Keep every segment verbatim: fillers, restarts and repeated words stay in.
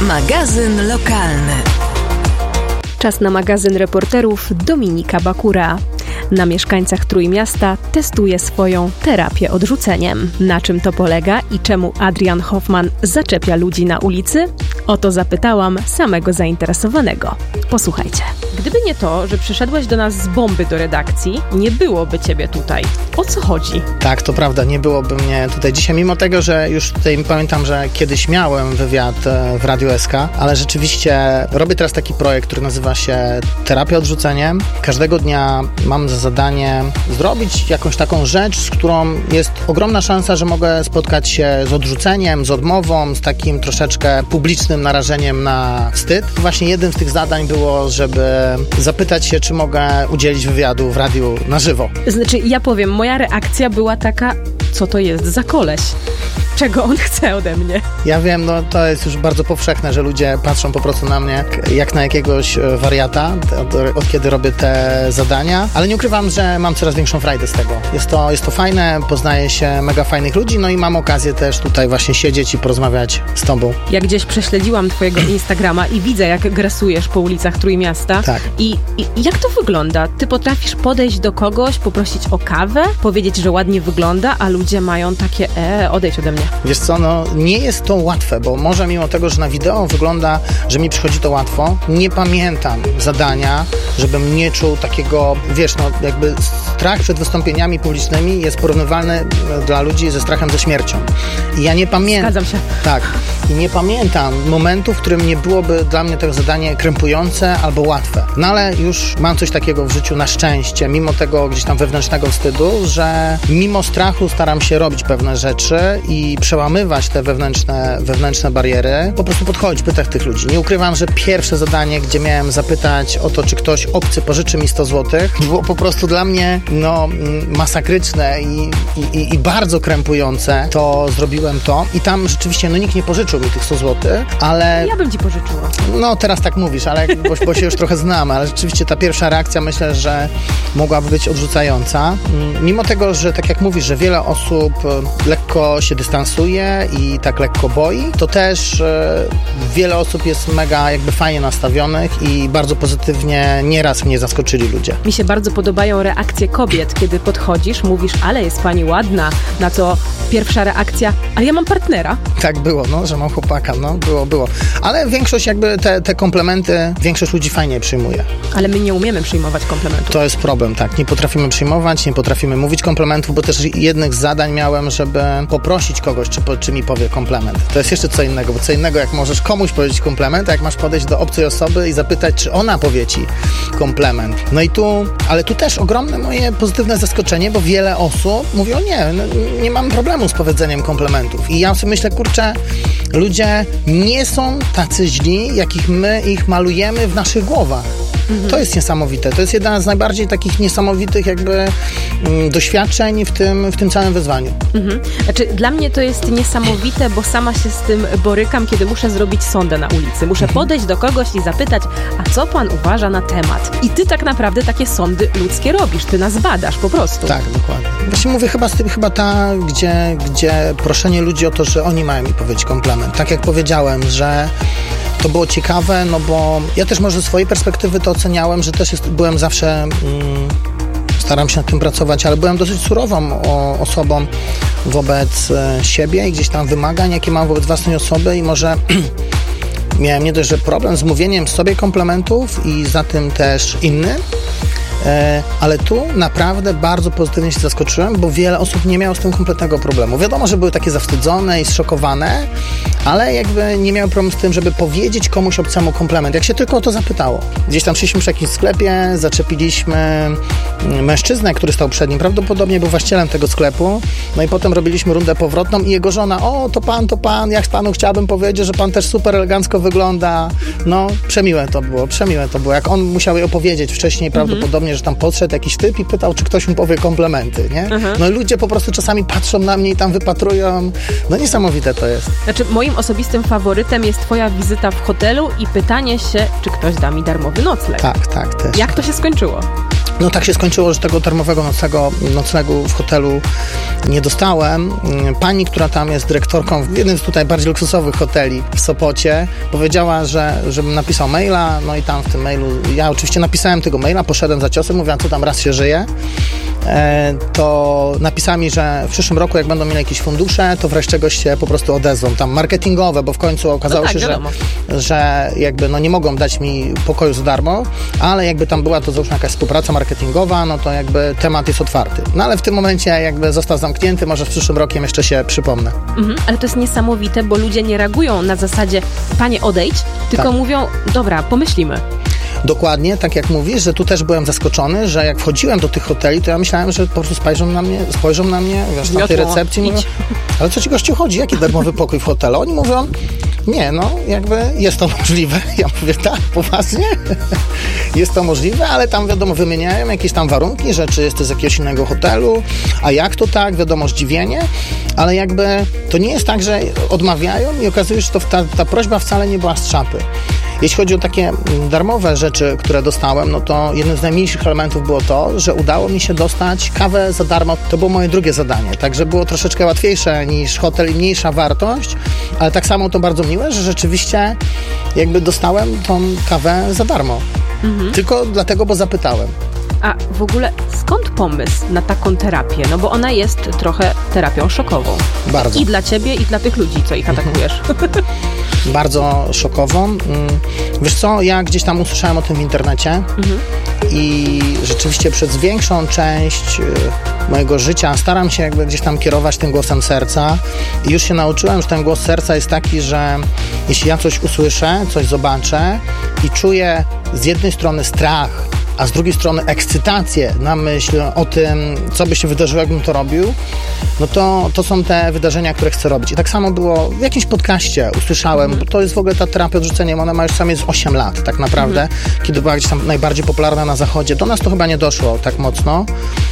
Magazyn lokalny. Czas na magazyn reporterów Dominika Bakura. Na mieszkańcach Trójmiasta testuje swoją terapię odrzuceniem. Na czym to polega i czemu Adrian Hoffman zaczepia ludzi na ulicy? O to zapytałam samego zainteresowanego. Posłuchajcie. Gdyby nie to, że przyszedłeś do nas z bomby do redakcji, nie byłoby ciebie tutaj. O co chodzi? Tak, to prawda, nie byłoby mnie tutaj dzisiaj, mimo tego, że już tutaj pamiętam, że kiedyś miałem wywiad w Radiu S K, ale rzeczywiście robię teraz taki projekt, który nazywa się Terapia odrzuceniem. Każdego dnia mam za zadanie zrobić jakąś taką rzecz, z którą jest ogromna szansa, że mogę spotkać się z odrzuceniem, z odmową, z takim troszeczkę publicznym narażeniem na wstyd. Właśnie jednym z tych zadań było, żeby zapytać się, czy mogę udzielić wywiadu w radiu na żywo. Znaczy, ja powiem, moja reakcja była taka, co to jest za koleś? Czego on chce ode mnie? Ja wiem, no to jest już bardzo powszechne, że ludzie patrzą po prostu na mnie jak na jakiegoś wariata, od, od kiedy robię te zadania, ale nie ukrywam, że mam coraz większą frajdę z tego. Jest to, jest to fajne, poznaję się mega fajnych ludzi, no i mam okazję też tutaj właśnie siedzieć i porozmawiać z tobą. Ja gdzieś prześledziłam twojego Instagrama i widzę, jak grasujesz po ulicach Trójmiasta. Tak. I, i jak to wygląda? Ty potrafisz podejść do kogoś, poprosić o kawę, powiedzieć, że ładnie wygląda, a ludzie mają takie, e, odejdź ode mnie. Wiesz co, no nie jest to łatwe, bo może mimo tego, że na wideo wygląda, że mi przychodzi to łatwo, nie pamiętam zadania, żebym nie czuł takiego, wiesz, no jakby strach przed wystąpieniami publicznymi jest porównywalny dla ludzi ze strachem ze śmiercią. I ja nie pamiętam. Zgadzam się. Tak. I nie pamiętam momentu, w którym nie byłoby dla mnie to zadanie krępujące albo łatwe. No ale już mam coś takiego w życiu na szczęście, mimo tego gdzieś tam wewnętrznego wstydu, że mimo strachu staram się robić pewne rzeczy i przełamywać te wewnętrzne, wewnętrzne bariery, po prostu podchodzić, pytać tych ludzi. Nie ukrywam, że pierwsze zadanie, gdzie miałem zapytać o to, czy ktoś obcy pożyczy mi sto złotych, było po prostu dla mnie no, masakryczne i, i, i bardzo krępujące. To zrobiłem to i tam rzeczywiście no, nikt nie pożyczył mi tych sto złotych, ale... Ja bym ci pożyczyła. No teraz tak mówisz, ale bo, bo się już trochę znamy, ale rzeczywiście ta pierwsza reakcja myślę, że mogłaby być odrzucająca. Mimo tego, że tak jak mówisz, że wiele osób lekko się dystansuje i tak lekko boi, to też e, wiele osób jest mega jakby fajnie nastawionych i bardzo pozytywnie nieraz mnie zaskoczyli ludzie. Mi się bardzo podobają reakcje kobiet, kiedy podchodzisz, mówisz, ale jest pani ładna, na to pierwsza reakcja, a ja mam partnera. Tak było, no, że mam chłopaka, no, było, było. Ale większość jakby te, te komplementy, większość ludzi fajnie przyjmuje. Ale my nie umiemy przyjmować komplementów. To jest problem, tak. Nie potrafimy przyjmować, nie potrafimy mówić komplementów, bo też jednych z zadań miałem, żeby poprosić kogoś, czy, czy mi powie komplement. To jest jeszcze co innego, bo co innego, jak możesz komuś powiedzieć komplement, a jak masz podejść do obcej osoby i zapytać, czy ona powie ci komplement. No i tu, ale tu też ogromne moje pozytywne zaskoczenie, bo wiele osób mówi, o nie, no, nie mam problemu z powiedzeniem komplementów. I ja sobie myślę, kurczę, ludzie nie są tacy źli, jakich my ich malujemy w naszych głowach. Mhm. To jest niesamowite. To jest jedna z najbardziej takich niesamowitych jakby mm, doświadczeń w tym, w tym całym wyzwaniu. Mhm. Znaczy, dla mnie to jest niesamowite, bo sama się z tym borykam, kiedy muszę zrobić sondę na ulicy. Muszę podejść do kogoś i zapytać, a co pan uważa na temat? I ty tak naprawdę takie sądy ludzkie robisz. Ty nas badasz po prostu. Tak, dokładnie. Właśnie mówię chyba z tym, chyba ta, gdzie, gdzie proszenie ludzi o to, że oni mają mi powiedzieć komplement. Tak jak powiedziałem, że to było ciekawe, no bo ja też może ze swojej perspektywy to oceniałem, że też jest, byłem zawsze, mm, staram się nad tym pracować, ale byłem dosyć surową o, osobą wobec e, siebie i gdzieś tam wymagań, jakie mam wobec własnej osoby i może miałem nie dość, że problem z mówieniem sobie komplementów i za tym też innym, e, ale tu naprawdę bardzo pozytywnie się zaskoczyłem, bo wiele osób nie miało z tym kompletnego problemu. Wiadomo, że były takie zawstydzone i zszokowane, ale jakby nie miały problemu z tym, żeby powiedzieć komuś obcemu komplement, jak się tylko o to zapytało. Gdzieś tam szliśmy przy jakimś sklepie, zaczepiliśmy mężczyznę, który stał przed nim, prawdopodobnie był właścicielem tego sklepu, no i potem robiliśmy rundę powrotną i jego żona, o, to pan, to pan, jak panu chciałabym powiedzieć, że pan też super elegancko wygląda. No, przemiłe to było, przemiłe to było. Jak on musiał jej opowiedzieć wcześniej, mhm. prawdopodobnie, że tam podszedł jakiś typ i pytał, czy ktoś mu powie komplementy, nie? Mhm. No i ludzie po prostu czasami patrzą na mnie i tam wypatrują. No niesamowite to jest. Znaczy, moim osobistym faworytem jest twoja wizyta w hotelu i pytanie się, czy ktoś da mi darmowy nocleg. Tak, tak, też. Jak to się skończyło? No tak się skończyło, że tego darmowego nocnego, noclegu w hotelu nie dostałem. Pani, która tam jest dyrektorką w jednym z tutaj bardziej luksusowych hoteli w Sopocie, powiedziała, że żebym napisał maila, no i tam w tym mailu, ja oczywiście napisałem tego maila, poszedłem za ciosem, mówię, co tam raz się żyje, to napisała mi, że w przyszłym roku, jak będą mieli jakieś fundusze, to wreszcie czegoś się po prostu odezwą, tam marketingowe, bo w końcu okazało no tak, się, że, że jakby no nie mogą dać mi pokoju za darmo, ale jakby tam była to załóżmy jakaś współpraca marketingowa, no to jakby temat jest otwarty. No ale w tym momencie jakby został zamknięty, może w przyszłym rokiem jeszcze się przypomnę. Mhm, ale to jest niesamowite, bo ludzie nie reagują na zasadzie panie odejdź, tylko tak. mówią, dobra, pomyślimy. Dokładnie, tak jak mówisz, że tu też byłem zaskoczony, że jak wchodziłem do tych hoteli, to ja myślałem, że po prostu spojrzą na mnie, spojrzą na mnie, wiesz, na tej recepcji, mówią, ale co ci gościu chodzi? Jaki darmowy pokój w hotelu? Oni mówią, nie, no jakby jest to możliwe. Ja mówię, tak, poważnie? Jest to możliwe, ale tam wiadomo, wymieniają jakieś tam warunki, że czy jesteś z jakiegoś innego hotelu, a jak to tak, wiadomo, zdziwienie, ale jakby to nie jest tak, że odmawiają i okazuje się, że to ta, ta prośba wcale nie była z czapy. Jeśli chodzi o takie darmowe rzeczy, które dostałem, no to jednym z najmniejszych elementów było to, że udało mi się dostać kawę za darmo. To było moje drugie zadanie, także było troszeczkę łatwiejsze niż hotel i mniejsza wartość, ale tak samo to bardzo miłe, że rzeczywiście jakby dostałem tą kawę za darmo. Mhm. Tylko dlatego, bo zapytałem. A w ogóle skąd pomysł na taką terapię? No bo ona jest trochę terapią szokową. Bardzo. I dla ciebie, i dla tych ludzi, co ich atakujesz. Bardzo szokową. Wiesz co, ja gdzieś tam usłyszałem o tym w internecie mhm. i rzeczywiście przez większą część mojego życia staram się jakby gdzieś tam kierować tym głosem serca i już się nauczyłem, że ten głos serca jest taki, że jeśli ja coś usłyszę, coś zobaczę i czuję z jednej strony strach, a z drugiej strony ekscytację na myśl o tym, co by się wydarzyło, jakbym to robił, no to, to są te wydarzenia, które chcę robić. I tak samo było w jakimś podcaście, usłyszałem, mm. bo to jest w ogóle ta terapia odrzuceniem, ona ma już sam jest osiem lat tak naprawdę, mm. kiedy była gdzieś tam najbardziej popularna na zachodzie. Do nas to chyba nie doszło tak mocno.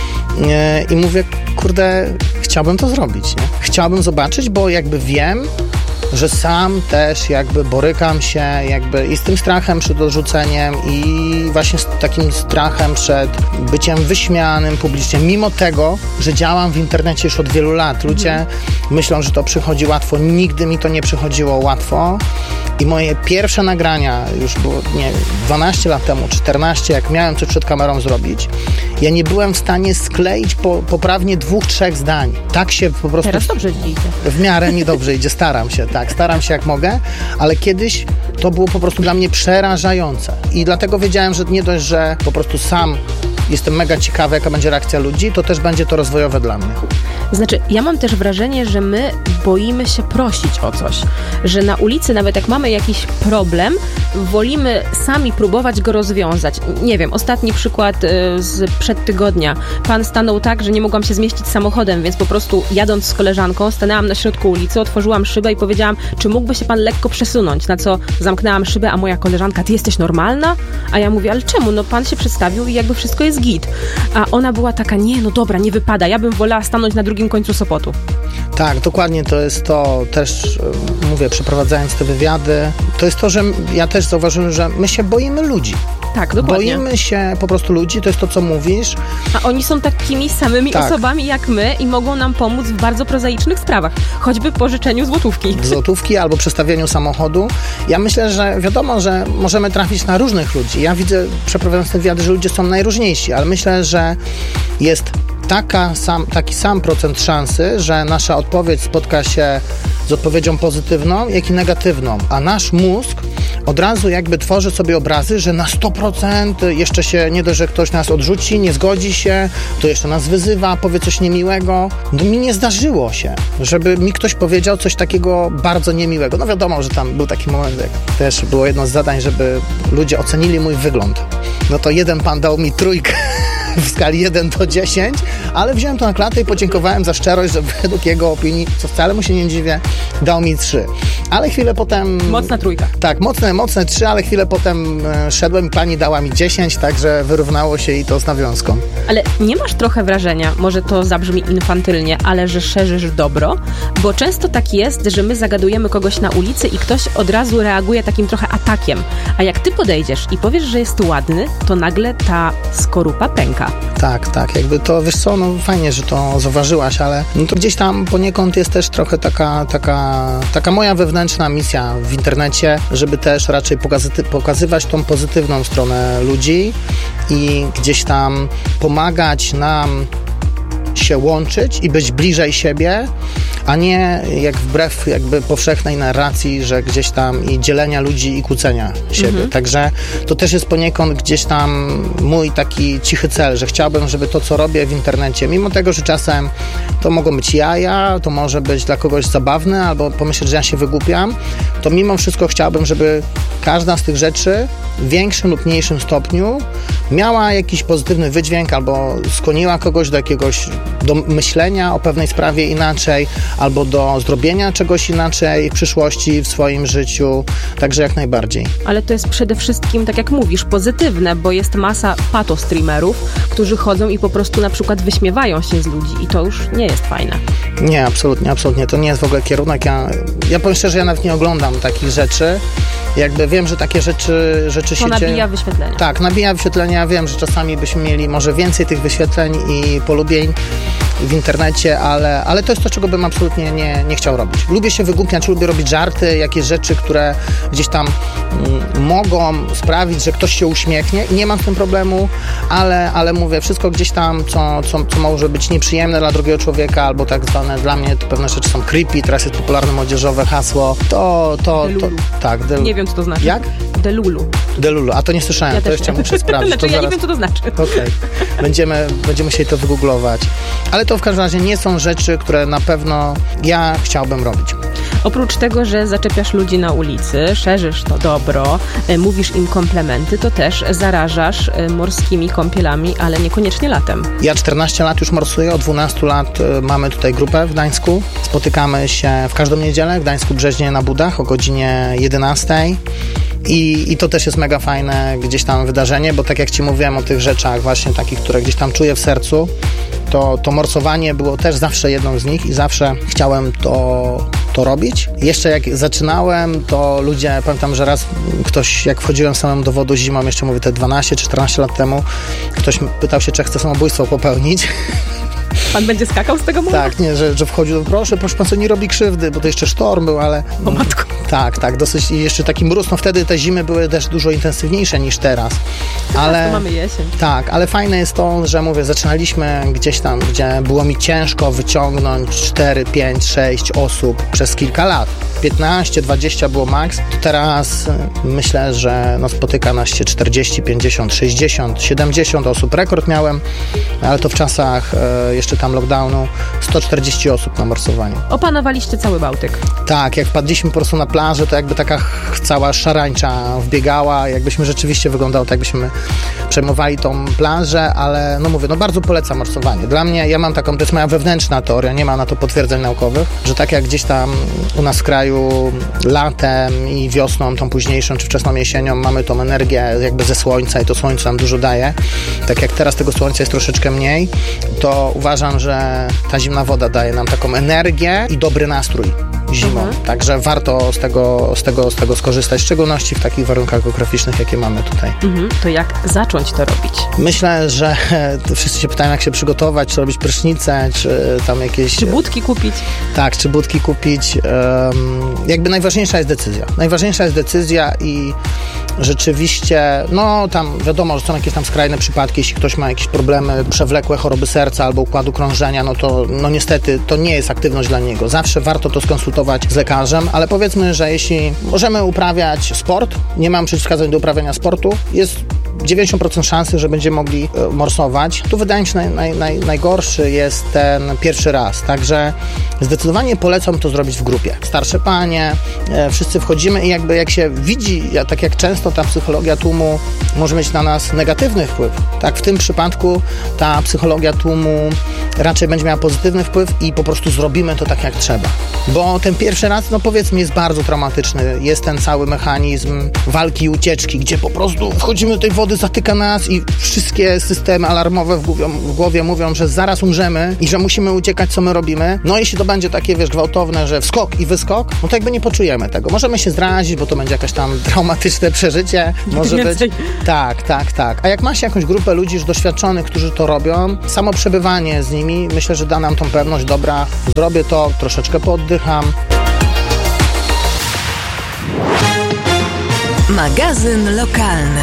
I mówię, kurde, chciałbym to zrobić, nie? Chciałbym zobaczyć, bo jakby wiem, że sam też jakby borykam się jakby i z tym strachem przed odrzuceniem i właśnie z takim strachem przed byciem wyśmianym publicznie, mimo tego, że działam w internecie już od wielu lat. Ludzie mhm. myślą, że to przychodzi łatwo. Nigdy mi to nie przychodziło łatwo i moje pierwsze nagrania już było, nie dwanaście lat temu, czternaście, jak miałem coś przed kamerą zrobić, ja nie byłem w stanie skleić po, poprawnie dwóch, trzech zdań. Tak się po prostu... Teraz dobrze idzie. W miarę niedobrze idzie, staram się, tak. Staram się jak mogę, ale kiedyś to było po prostu dla mnie przerażające. I dlatego wiedziałem, że nie dość, że po prostu sam jestem mega ciekawy, jaka będzie reakcja ludzi, to też będzie to rozwojowe dla mnie. Znaczy, ja mam też wrażenie, że my boimy się prosić o coś. Że na ulicy, nawet jak mamy jakiś problem, wolimy sami próbować go rozwiązać. Nie wiem, ostatni przykład y, z przed tygodnia. Pan stanął tak, że nie mogłam się zmieścić samochodem, więc po prostu jadąc z koleżanką, stanęłam na środku ulicy, otworzyłam szybę i powiedziałam, czy mógłby się pan lekko przesunąć? Na co zamknęłam szybę, a moja koleżanka, ty jesteś normalna? A ja mówię, ale czemu? No pan się przedstawił i jakby wszystko jest git. A ona była taka, nie, no dobra, nie wypada, ja bym wolała stanąć na drugim końcu Sopotu. Tak, dokładnie to jest to, też mówię, przeprowadzając te wywiady, to jest to, że ja też zauważyłem, że my się boimy ludzi. Tak, dokładnie. Boimy się po prostu ludzi, to jest to, co mówisz. A oni są takimi samymi tak. osobami jak my i mogą nam pomóc w bardzo prozaicznych sprawach. Choćby pożyczeniu złotówki. Złotówki albo przestawieniu samochodu. Ja myślę, że wiadomo, że możemy trafić na różnych ludzi. Ja widzę, przeprowadzając te wywiady, że ludzie są najróżniejsi, ale myślę, że jest taka sam, taki sam procent szansy, że nasza odpowiedź spotka się z odpowiedzią pozytywną, jak i negatywną. A nasz mózg od razu jakby tworzy sobie obrazy, że na sto procent jeszcze się nie dość, że ktoś nas odrzuci, nie zgodzi się, to jeszcze nas wyzywa, powie coś niemiłego. No mi nie zdarzyło się, żeby mi ktoś powiedział coś takiego bardzo niemiłego. No wiadomo, że tam był taki moment, jak też było jedno z zadań, żeby ludzie ocenili mój wygląd. No to jeden pan dał mi trójkę w skali jeden do dziesięciu, ale wziąłem to na klatę i podziękowałem za szczerość, że według jego opinii, co wcale mu się nie dziwię, dał mi trzy. Ale chwilę potem... Mocna trójka. Tak, mocne, mocne trzy, ale chwilę potem e, szedłem i pani dała mi dziesięć, także wyrównało się i to z nawiązką. Ale nie masz trochę wrażenia, może to zabrzmi infantylnie, ale że szerzysz dobro? Bo często tak jest, że my zagadujemy kogoś na ulicy i ktoś od razu reaguje takim trochę atakiem. A jak ty podejdziesz i powiesz, że jest ładny, to nagle ta skorupa pęka. człowieka. Tak, tak, jakby to, wiesz co, no fajnie, że to zauważyłaś, ale no to gdzieś tam poniekąd jest też trochę taka, taka, taka moja wewnętrzna misja w internecie, żeby też raczej pokazy- pokazywać tą pozytywną stronę ludzi i gdzieś tam pomagać nam się łączyć i być bliżej siebie, a nie jak wbrew jakby powszechnej narracji, że gdzieś tam i dzielenia ludzi i kłócenia siebie. Mhm. Także to też jest poniekąd gdzieś tam mój taki cichy cel, że chciałbym, żeby to, co robię w internecie, mimo tego, że czasem to mogą być jaja, to może być dla kogoś zabawne, albo pomyśleć, że ja się wygłupiam, to mimo wszystko chciałbym, żeby każda z tych rzeczy w większym lub mniejszym stopniu miała jakiś pozytywny wydźwięk, albo skłoniła kogoś do jakiegoś do myślenia o pewnej sprawie inaczej, albo do zrobienia czegoś inaczej w przyszłości, w swoim życiu, także jak najbardziej. Ale to jest przede wszystkim, tak jak mówisz, pozytywne, bo jest masa pato-streamerów, którzy chodzą i po prostu na przykład wyśmiewają się z ludzi i to już nie jest fajne. Nie, absolutnie, absolutnie. To nie jest w ogóle kierunek. Ja, ja powiem szczerze, ja nawet nie oglądam takich rzeczy. Jakby wiem, że takie rzeczy, rzeczy się dzieją. To nabija dzieją. wyświetlenia. Tak, nabija wyświetlenia. Wiem, że czasami byśmy mieli może więcej tych wyświetleń i polubień w internecie, ale, ale to jest to, czego bym absolutnie nie, nie chciał robić. Lubię się wygłupiać, lubię robić żarty, jakieś rzeczy, które gdzieś tam mm, mogą sprawić, że ktoś się uśmiechnie i nie mam z tym problemu, ale, ale mówię, wszystko gdzieś tam, co, co, co może być nieprzyjemne dla drugiego człowieka, albo tak zwane, dla mnie to pewne rzeczy są creepy, teraz jest popularne młodzieżowe hasło, to... to, to tak, del... Nie wiem, co to znaczy. Jak? Delulu. Delulu, a to nie słyszałem, Ja to jeszcze muszę sprawdzić. Znaczy, to ja zaraz... nie wiem, co to znaczy. Okej, okay. będziemy, będziemy musieli to wygooglować. Ale to w każdym razie nie są rzeczy, które na pewno ja chciałbym robić. Oprócz tego, że zaczepiasz ludzi na ulicy, szerzysz to dobro, mówisz im komplementy, to też zarażasz morskimi kąpielami, ale niekoniecznie latem. Ja czternaście lat już morsuję, od dwunastu lat mamy tutaj grupę w Gdańsku. Spotykamy się w każdą niedzielę w Gdańsku Brzeźnie na Budach o godzinie jedenastej. I, I to też jest mega fajne gdzieś tam wydarzenie, bo tak jak Ci mówiłem o tych rzeczach właśnie takich, które gdzieś tam czuję w sercu, to, to morsowanie było też zawsze jedną z nich i zawsze chciałem to, to robić. Jeszcze jak zaczynałem, to ludzie, pamiętam, że raz ktoś, jak wchodziłem samemu do wody zimą, jeszcze mówię te dwanaście czy czternaście lat temu, ktoś pytał się, czy chcę samobójstwo popełnić. Pan będzie skakał z tego moru? Tak, nie, że, że wchodził, proszę, proszę pan, co nie robi krzywdy, bo to jeszcze sztorm był, ale... O matko. Tak, tak, dosyć i jeszcze taki mróz, no wtedy te zimy były też dużo intensywniejsze niż teraz. Teraz ale, to mamy jesień. Tak, ale fajne jest to, że mówię, zaczynaliśmy gdzieś tam, gdzie było mi ciężko wyciągnąć cztery, pięć, sześć osób przez kilka lat. piętnaście, dwadzieścia było maks. To teraz myślę, że no, spotyka nas się czterdzieści, pięćdziesiąt, sześćdziesiąt, siedemdziesiąt osób. Rekord miałem, ale to w czasach e, jeszcze tam lockdownu sto czterdzieści osób na morsowaniu. Opanowaliście cały Bałtyk. Tak, jak wpadliśmy po prostu na plażę, to jakby taka cała szarańcza wbiegała, jakbyśmy rzeczywiście wyglądało, tak jakbyśmy przejmowali tą plażę, ale no mówię, no bardzo polecam morsowanie. Dla mnie, ja mam taką, to jest moja wewnętrzna teoria, nie ma na to potwierdzeń naukowych, że tak jak gdzieś tam u nas w kraju latem i wiosną, tą późniejszą czy wczesną jesienią mamy tą energię jakby ze słońca i to słońce nam dużo daje. Tak jak teraz tego słońca jest troszeczkę mniej, to uważam, że ta zimna woda daje nam taką energię i dobry nastrój zimą. Mhm. Także warto z tego, z, tego, z tego skorzystać, w szczególności w takich warunkach geograficznych, jakie mamy tutaj. Mhm. To jak zacząć to robić? Myślę, że wszyscy się pytają, jak się przygotować, czy robić prysznice, czy tam jakieś... Czy budki kupić? Tak, czy budki kupić. Um, jakby najważniejsza jest decyzja. Najważniejsza jest decyzja i rzeczywiście, no tam wiadomo, że są jakieś tam skrajne przypadki, jeśli ktoś ma jakieś problemy, przewlekłe choroby serca albo układu krążenia, no to no niestety to nie jest aktywność dla niego. Zawsze warto to skonsultować z lekarzem, ale powiedzmy, że jeśli możemy uprawiać sport, nie mam przeciwwskazań do uprawiania sportu, jest dziewięćdziesiąt procent szansy, że będziemy mogli morsować. Tu wydaje mi się naj, naj, naj, najgorszy jest ten pierwszy raz, także zdecydowanie polecam to zrobić w grupie. Starsze panie, e, wszyscy wchodzimy i jakby jak się widzi, ja, tak jak często ta psychologia tłumu może mieć na nas negatywny wpływ, tak w tym przypadku ta psychologia tłumu raczej będzie miała pozytywny wpływ i po prostu zrobimy to tak jak trzeba. Bo ten pierwszy raz, no powiedzmy, jest bardzo traumatyczny. Jest ten cały mechanizm walki i ucieczki, gdzie po prostu wchodzimy do tej wody wody zatyka nas i wszystkie systemy alarmowe w głowie, w głowie mówią, że zaraz umrzemy i że musimy uciekać, co my robimy. No jeśli to będzie takie, wiesz, gwałtowne, że wskok i wyskok, no to jakby nie poczujemy tego. Możemy się zrazić, bo to będzie jakaś tam traumatyczne przeżycie. Może być. Tak, tak, tak. A jak ma się jakąś grupę ludzi już doświadczonych, którzy to robią, samo przebywanie z nimi, myślę, że da nam tą pewność, dobra, zrobię to, troszeczkę pooddycham. Magazyn lokalny.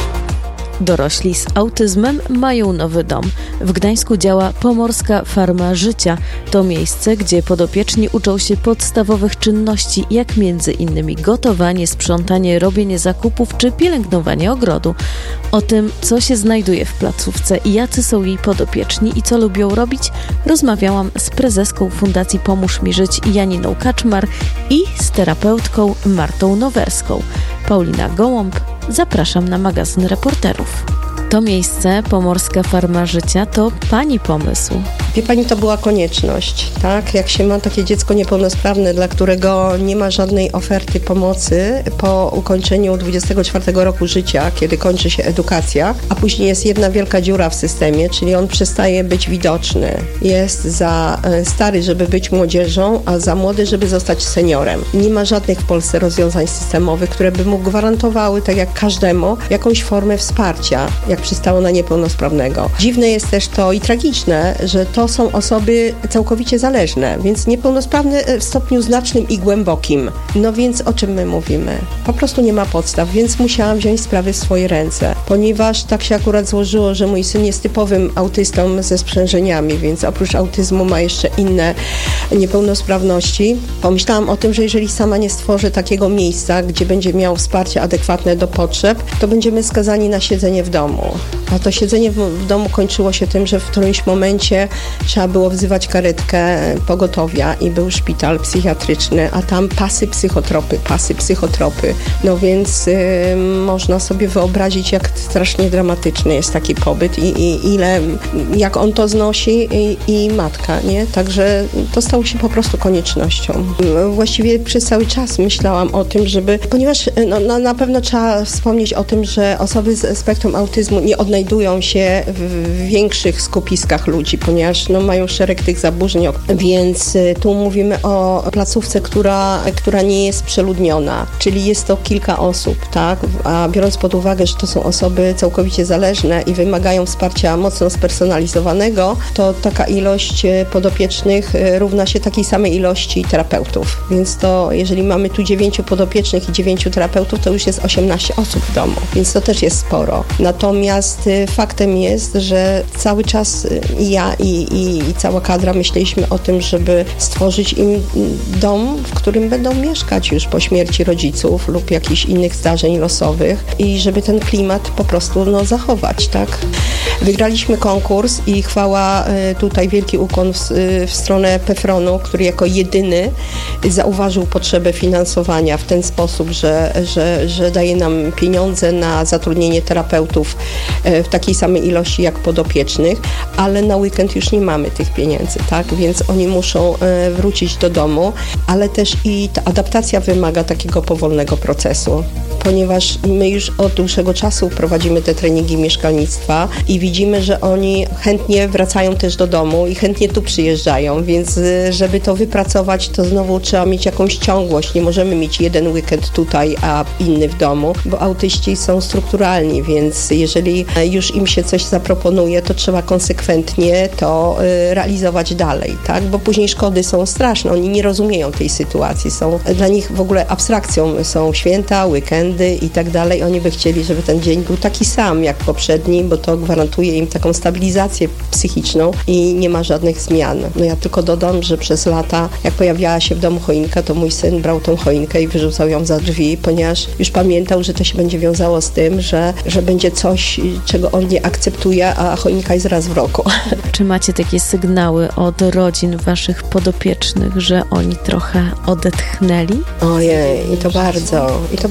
Dorośli z autyzmem mają nowy dom. W Gdańsku działa Pomorska Farma Życia. To miejsce, gdzie podopieczni uczą się podstawowych czynności, jak między innymi gotowanie, sprzątanie, robienie zakupów czy pielęgnowanie ogrodu. O tym, co się znajduje w placówce i jacy są jej podopieczni i co lubią robić, rozmawiałam z prezeską Fundacji Pomóż mi Żyć Janiną Kaczmar i z terapeutką Martą Nowerską. Paulina Gołąb, zapraszam na magazyn reporterów. To miejsce, Pomorska Farma Życia, to Pani pomysł. Wie Pani, to była konieczność, tak? Jak się ma takie dziecko niepełnosprawne, dla którego nie ma żadnej oferty pomocy po ukończeniu dwudziestego czwartego roku życia, kiedy kończy się edukacja, a później jest jedna wielka dziura w systemie, czyli on przestaje być widoczny. Jest za stary, żeby być młodzieżą, a za młody, żeby zostać seniorem. Nie ma żadnych w Polsce rozwiązań systemowych, które by mu gwarantowały, tak jak każdemu, jakąś formę wsparcia, jak przystało na niepełnosprawnego. Dziwne jest też to i tragiczne, że to są osoby całkowicie zależne, więc niepełnosprawne w stopniu znacznym i głębokim. No więc o czym my mówimy? Po prostu nie ma podstaw, więc musiałam wziąć sprawy w swoje ręce, ponieważ tak się akurat złożyło, że mój syn jest typowym autystą ze sprzężeniami, więc oprócz autyzmu ma jeszcze inne niepełnosprawności. Pomyślałam o tym, że jeżeli sama nie stworzę takiego miejsca, gdzie będzie miał wsparcie adekwatne do potrzeb, to będziemy skazani na siedzenie w domu. A to siedzenie w, w domu kończyło się tym, że w którymś momencie trzeba było wzywać karetkę pogotowia i był szpital psychiatryczny, a tam pasy psychotropy, pasy psychotropy. No więc y, można sobie wyobrazić, jak strasznie dramatyczny jest taki pobyt i, i ile, jak on to znosi i, i matka, nie? Także to stało się po prostu koniecznością. Właściwie przez cały czas myślałam o tym, żeby, ponieważ no, na, na pewno trzeba wspomnieć o tym, że osoby z spektrum autyzmu nie odnajdują się w większych skupiskach ludzi, ponieważ no, mają szereg tych zaburzeń, więc tu mówimy o placówce, która, która nie jest przeludniona, czyli jest to kilka osób, tak? A biorąc pod uwagę, że to są osoby całkowicie zależne i wymagają wsparcia mocno spersonalizowanego, to taka ilość podopiecznych równa się takiej samej ilości terapeutów, więc to jeżeli mamy tu dziewięciu podopiecznych i dziewięciu terapeutów, to już jest osiemnaście osób w domu, więc to też jest sporo. Natomiast faktem jest, że cały czas i ja i, i, i cała kadra myśleliśmy o tym, żeby stworzyć im dom, w którym będą mieszkać już po śmierci rodziców lub jakichś innych zdarzeń losowych i żeby ten klimat po prostu no, zachować, tak? Wygraliśmy konkurs i chwała tutaj wielki ukłon w, w stronę Pefronu, który jako jedyny zauważył potrzebę finansowania w ten sposób, że, że, że daje nam pieniądze na zatrudnienie terapeutów w takiej samej ilości jak podopiecznych, ale na weekend już nie mamy tych pieniędzy, tak? Więc oni muszą wrócić do domu, ale też i ta adaptacja wymaga takiego powolnego procesu, ponieważ my już od dłuższego czasu prowadzimy te treningi mieszkalnictwa i widzimy, że oni chętnie wracają też do domu i chętnie tu przyjeżdżają, więc żeby to wypracować, to znowu trzeba mieć jakąś ciągłość. Nie możemy mieć jeden weekend tutaj, a inny w domu, bo autyści są strukturalni, więc jeżeli już im się coś zaproponuje, to trzeba konsekwentnie to realizować dalej, tak? Bo później szkody są straszne, oni nie rozumieją tej sytuacji, są dla nich w ogóle abstrakcją, są święta, weekendy i tak dalej, oni by chcieli, żeby ten dzień był taki sam jak poprzedni, bo to gwarantuje im taką stabilizację psychiczną i nie ma żadnych zmian. No ja tylko dodam, że przez lata, jak pojawiała się w domu choinka, to mój syn brał tą choinkę i wyrzucał ją za drzwi, ponieważ już pamiętał, że to się będzie wiązało z tym, że, że będzie coś, czego on nie akceptuje, a choinka jest raz w roku. Czy macie takie sygnały od rodzin waszych podopiecznych, że oni trochę odetchnęli? Ojej, i to bardzo, i to bardzo, bo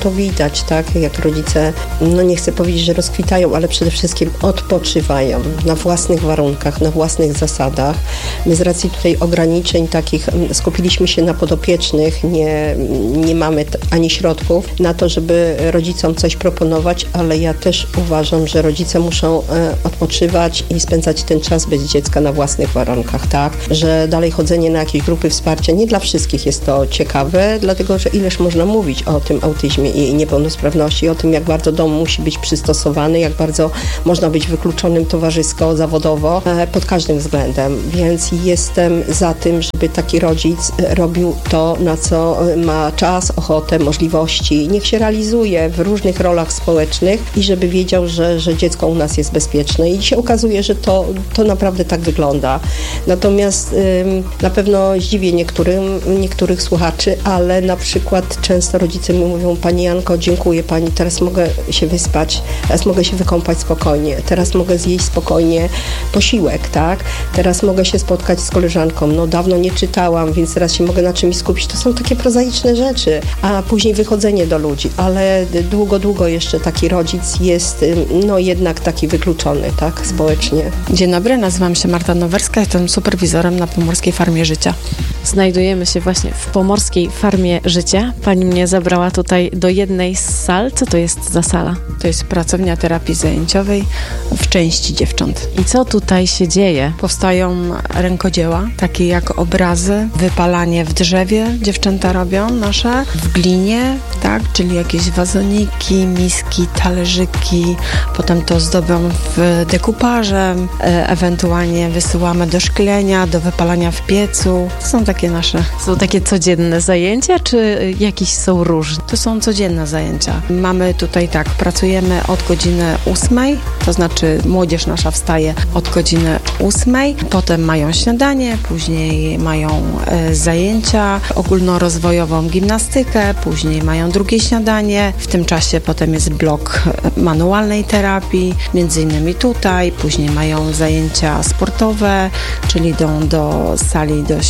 to widać, tak? Jak rodzice, no nie chcę powiedzieć, że rozkwitają, ale przede wszystkim odpoczywają na własnych warunkach, na własnych zasadach. My z racji tutaj ograniczeń takich skupiliśmy się na podopiecznych, nie, nie mamy t- ani środków na to, żeby rodzicom coś proponować, ale ja też uważam, że rodzice muszą e, odpoczywać i spędzać ten czas bez dziecka na własnych warunkach, tak? Że dalej chodzenie na jakieś grupy wsparcia, nie dla wszystkich jest to ciekawe, dlatego, że ileż można mówić o tym autyzmie i niepełnosprawności, o tym, jak bardzo dom musi być przystosowany, jak bardzo można być wykluczonym towarzysko, zawodowo, e, pod każdym względem. Więc jestem za tym, żeby taki rodzic robił to, na co ma czas, ochotę, możliwości. Niech się realizuje w różnych rolach społecznych i żeby wiedział, że, że dziecko u nas jest bezpieczne. I się okazuje, że to, to naprawdę tak wygląda. Natomiast ym, na pewno zdziwię niektórym, niektórych słuchaczy, ale na przykład często rodzice mi mówią: Pani Janko, dziękuję Pani, teraz mogę się wyspać, teraz mogę się wykąpać spokojnie, teraz mogę zjeść spokojnie posiłek, tak? Teraz mogę się spotkać z koleżanką, no dawno nie czytałam, więc teraz się mogę na czymś skupić. To są takie prozaiczne rzeczy, a później wychodzenie do ludzi, ale długo, długo jeszcze taki rodzic jest, no jednak taki wykluczony, tak, społecznie. Dzień dobry, nazywam się Marta Nowerska, jestem superwizorem na Pomorskiej Farmie Życia. Znajdujemy się właśnie w Pomorskiej Farmie Życia. Pani mnie zabrała tutaj do jednej z sal. Co to jest za sala? To jest pracownia terapii zajęciowej w części dziewcząt. I co tutaj się dzieje? Powstają rękodzieła, takie jak obrazy, wypalanie w drzewie dziewczęta robią nasze, w glinie, tak, czyli jakieś wazoniki, miski, talerzyki, potem to zdobią w dekupażem, e, ewentualnie wysyłamy do szklenia, do wypalania w piecu. To są takie nasze... Są takie codzienne zajęcia, czy jakieś są różne? To są codzienne zajęcia. Mamy tutaj tak, pracujemy od godziny ósmej, to znaczy młodzież nasza wstaje od godziny ósmej, potem mają śniadanie, później mają e, zajęcia, ogólnorozwojową gimnastykę, później mają drugie śniadanie, w tym czasie potem jest blok manualnej terapii, między innymi tutaj, później mają zajęcia sportowe, czyli idą do sali, do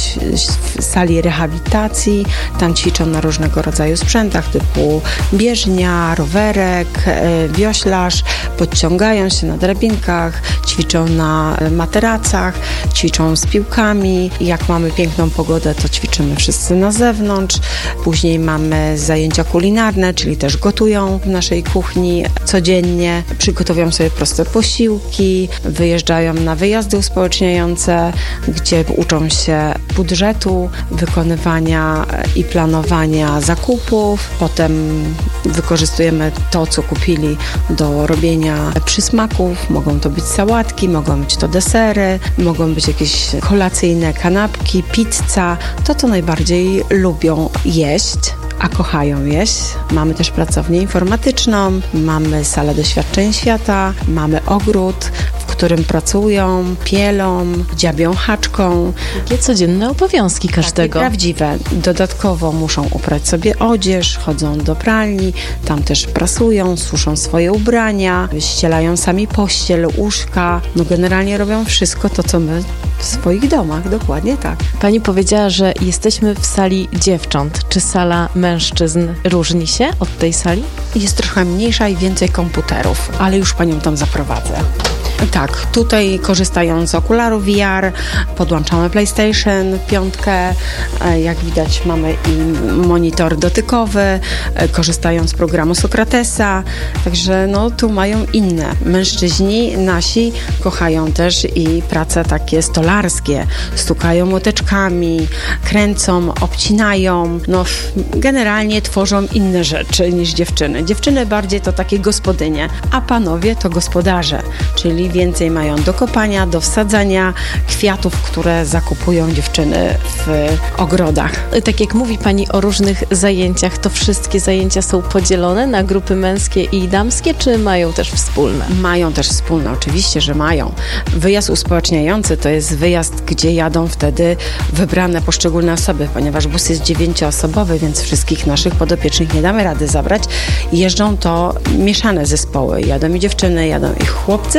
sali rehabilitacji, tam ćwiczą na różnego rodzaju sprzętach typu bieżnia, rowerek, wioślarz, podciągają się na drabinkach, ćwiczą na materacach, ćwiczą z piłkami. Jak mamy piękną pogodę, to ćwiczymy wszyscy na zewnątrz. Później mamy zajęcia kulinarne, czyli też gotują w naszej kuchni codziennie, przygotowują sobie proste posiłki, wyjeżdżają na wyjazdy uspołeczniające, gdzie uczą się budżetu, wykonywania i planowania zakupów. Potem wykorzystujemy to, co kupili do robienia przysmaków. Mogą to być sałatki, mogą być to desery, mogą być jakieś kolacyjne kanapki, pizza. To, co najbardziej lubią jeść, a kochają jeść. Mamy też pracownię informatyczną, mamy salę doświadczeń świata, mamy ogród, w którym pracują, pielą, dziabią haczką. Takie codzienne obowiązki każdego. Takie prawdziwe. Dodatkowo muszą uprać sobie odzież, chodzą do pralni, tam też prasują, suszą swoje ubrania, ścielają sami pościel, łóżka. No generalnie robią wszystko to, co my w swoich domach. Dokładnie tak. Pani powiedziała, że jesteśmy w sali dziewcząt. Czy sala mężczyzn różni się od tej sali? Jest trochę mniejsza i więcej komputerów, ale już panią tam zaprowadzę. Tak, tutaj korzystając z okularów V R, podłączamy PlayStation piątkę, jak widać mamy i monitor dotykowy, korzystają z programu Sokratesa, także no tu mają inne. Mężczyźni nasi kochają też i prace takie stolarskie, stukają młoteczkami, kręcą, obcinają, no generalnie tworzą inne rzeczy niż dziewczyny. Dziewczyny bardziej to takie gospodynie, a panowie to gospodarze, czyli więcej mają do kopania, do wsadzania kwiatów, które zakupują dziewczyny w ogrodach. Tak jak mówi Pani o różnych zajęciach, to wszystkie zajęcia są podzielone na grupy męskie i damskie, czy mają też wspólne? Mają też wspólne, oczywiście, że mają. Wyjazd uspołeczniający to jest wyjazd, gdzie jadą wtedy wybrane poszczególne osoby, ponieważ bus jest dziewięcioosobowy, więc wszystkich naszych podopiecznych nie damy rady zabrać. Jeżdżą to mieszane zespoły. Jadą i dziewczyny, jadą i chłopcy,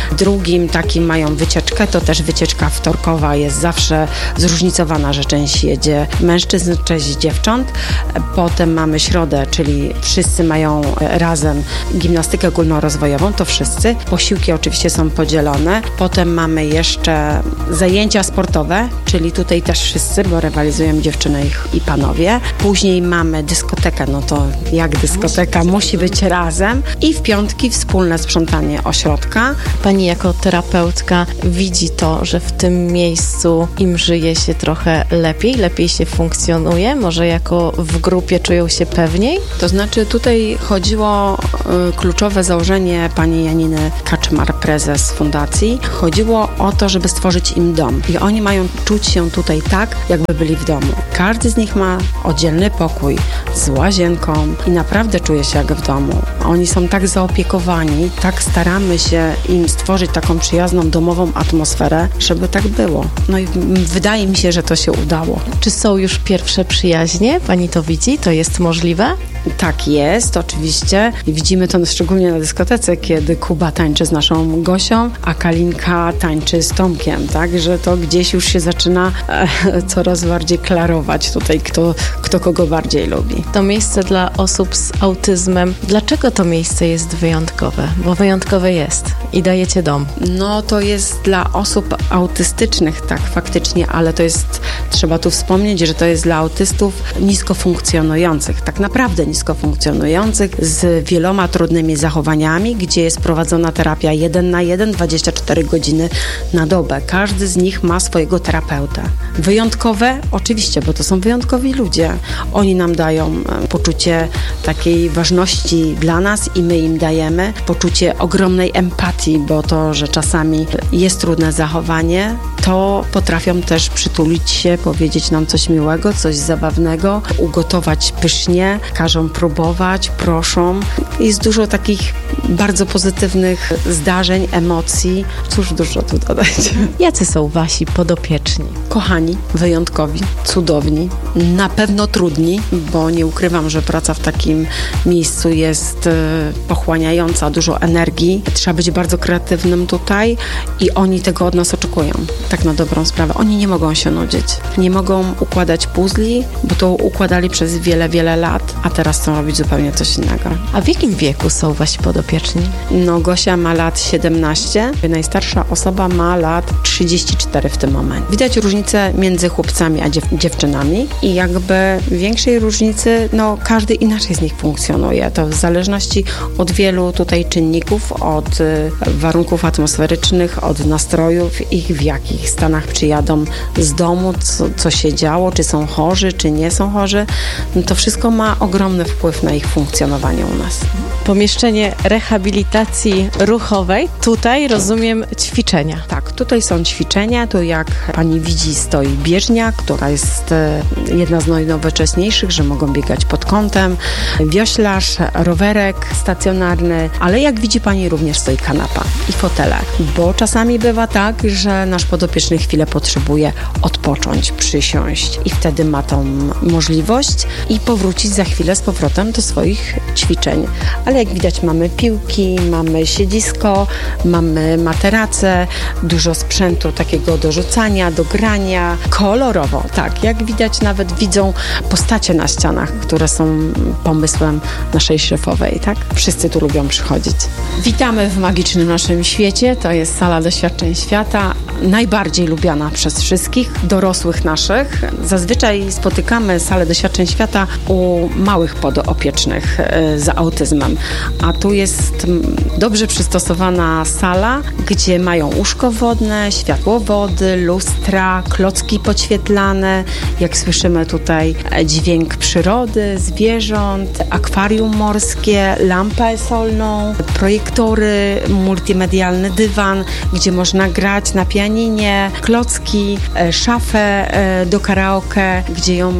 Drugim takim mają wycieczkę, to też wycieczka wtorkowa jest zawsze zróżnicowana, że część jedzie mężczyzn, część dziewcząt. Potem mamy środę, czyli wszyscy mają razem gimnastykę ogólnorozwojową, to wszyscy. Posiłki oczywiście są podzielone. Potem mamy jeszcze zajęcia sportowe, czyli tutaj też wszyscy, bo rywalizują dziewczyny i panowie. Później mamy dyskotekę, no to jak dyskoteka musi być razem. I w piątki wspólne sprzątanie ośrodka. Pani jako terapeutka widzi to, że w tym miejscu im żyje się trochę lepiej, lepiej się funkcjonuje, może jako w grupie czują się pewniej? To znaczy tutaj chodziło y, kluczowe założenie pani Janiny Kaczmar, prezes fundacji. Chodziło o to, żeby stworzyć im dom. I oni mają czuć się tutaj tak, jakby byli w domu. Każdy z nich ma oddzielny pokój z łazienką i naprawdę czuje się jak w domu. Oni są tak zaopiekowani, tak staramy się im stworzyć taką przyjazną, domową atmosferę, żeby tak było. No i wydaje mi się, że to się udało. Czy są już pierwsze przyjaźnie? Pani to widzi? To jest możliwe? Tak jest, oczywiście. I widzimy to szczególnie na dyskotece, kiedy Kuba tańczy z naszą Gosią, a Kalinka tańczy z Tomkiem, tak? Że to gdzieś już się zaczyna e, coraz bardziej klarować tutaj, kto, kto kogo bardziej lubi. To miejsce dla osób z autyzmem. Dlaczego to miejsce jest wyjątkowe? Bo wyjątkowe jest i dajecie dom. No to jest dla osób autystycznych, tak faktycznie, ale to jest, trzeba tu wspomnieć, że to jest dla autystów nisko funkcjonujących, tak naprawdę nisko funkcjonujących, z wieloma trudnymi zachowaniami, gdzie jest prowadzona terapia jeden na jeden, dwadzieścia cztery godziny na dobę. Każdy z nich ma swojego terapeuta. Wyjątkowe? Oczywiście, bo to są wyjątkowi ludzie. Oni nam dają poczucie takiej ważności dla nas i my im dajemy poczucie ogromnej empatii, bo to, że czasami jest trudne zachowanie, to potrafią też przytulić się, powiedzieć nam coś miłego, coś zabawnego, ugotować pysznie, każą próbować, proszą. Jest dużo takich bardzo pozytywnych zdarzeń, emocji. Cóż dużo tu dodać. Jacy są wasi podopieczni? Kochani, wyjątkowi, cudowni, na pewno trudni, bo nie ukrywam, że praca w takim miejscu jest pochłaniająca dużo energii. Trzeba być bardzo kreatywnym tutaj i oni tego od nas oczekują. Tak na dobrą sprawę. Oni nie mogą się nudzić. Nie mogą układać puzli, bo to układali przez wiele, wiele lat, a teraz chcą robić zupełnie coś innego. A w jakim wieku są wasi podopieczni? No, Gosia ma lat siedemnaście, najstarsza osoba ma lat trzydzieści cztery w tym momencie. Widać różnicę między chłopcami a dziew dziewczynami i jakby większej różnicy, no każdy inaczej z nich funkcjonuje. To w zależności od wielu tutaj czynników, od y, warunków atmosferycznych, od nastrojów, ich w jakich stanach przyjadą z domu, co, co się działo, czy są chorzy, czy nie są chorzy. No to wszystko ma ogromny wpływ na ich funkcjonowanie u nas. Pomieszczenie rehabilitacji ruchowej. Tutaj rozumiem ćwiczenia. Tak, tutaj są ćwiczenia. Tu jak pani widzi stoi bieżnia, która jest jedna z najnowocześniejszych, że mogą biegać pod kątem. Wioślarz, rowerek stacjonarny, ale jak widzi pani również stoi kanapa i fotele. Bo czasami bywa tak, że nasz podopieczny chwilę potrzebuje odpocząć, przysiąść i wtedy ma tą możliwość i powrócić za chwilę z powrotem do swoich ćwiczeń. Ale jak widać mamy piłki, mamy siedzisko, mamy materace, dużo sprzętu takiego do rzucania, do grania, kolorowo, tak. Jak widać nawet widzą postacie na ścianach, które są pomysłem naszej szefowej, tak. Wszyscy tu lubią przychodzić. Witamy w magicznym naszym świecie, to jest sala doświadczeń świata, najbardziej lubiana przez wszystkich, dorosłych naszych. Zazwyczaj spotykamy salę doświadczeń świata u małych podopiecznych y, z autyzmem, a tu jest dobrze przystosowana sala, gdzie mają łóżko wodne, światłowody, lustra, klocki podświetlane, jak słyszymy tutaj dźwięk przyrody, zwierząt, akwarium morskie, lampę solną, projektory, multimedialny dywan, gdzie można grać na pianinie, klocki, szafę do karaoke, gdzie ją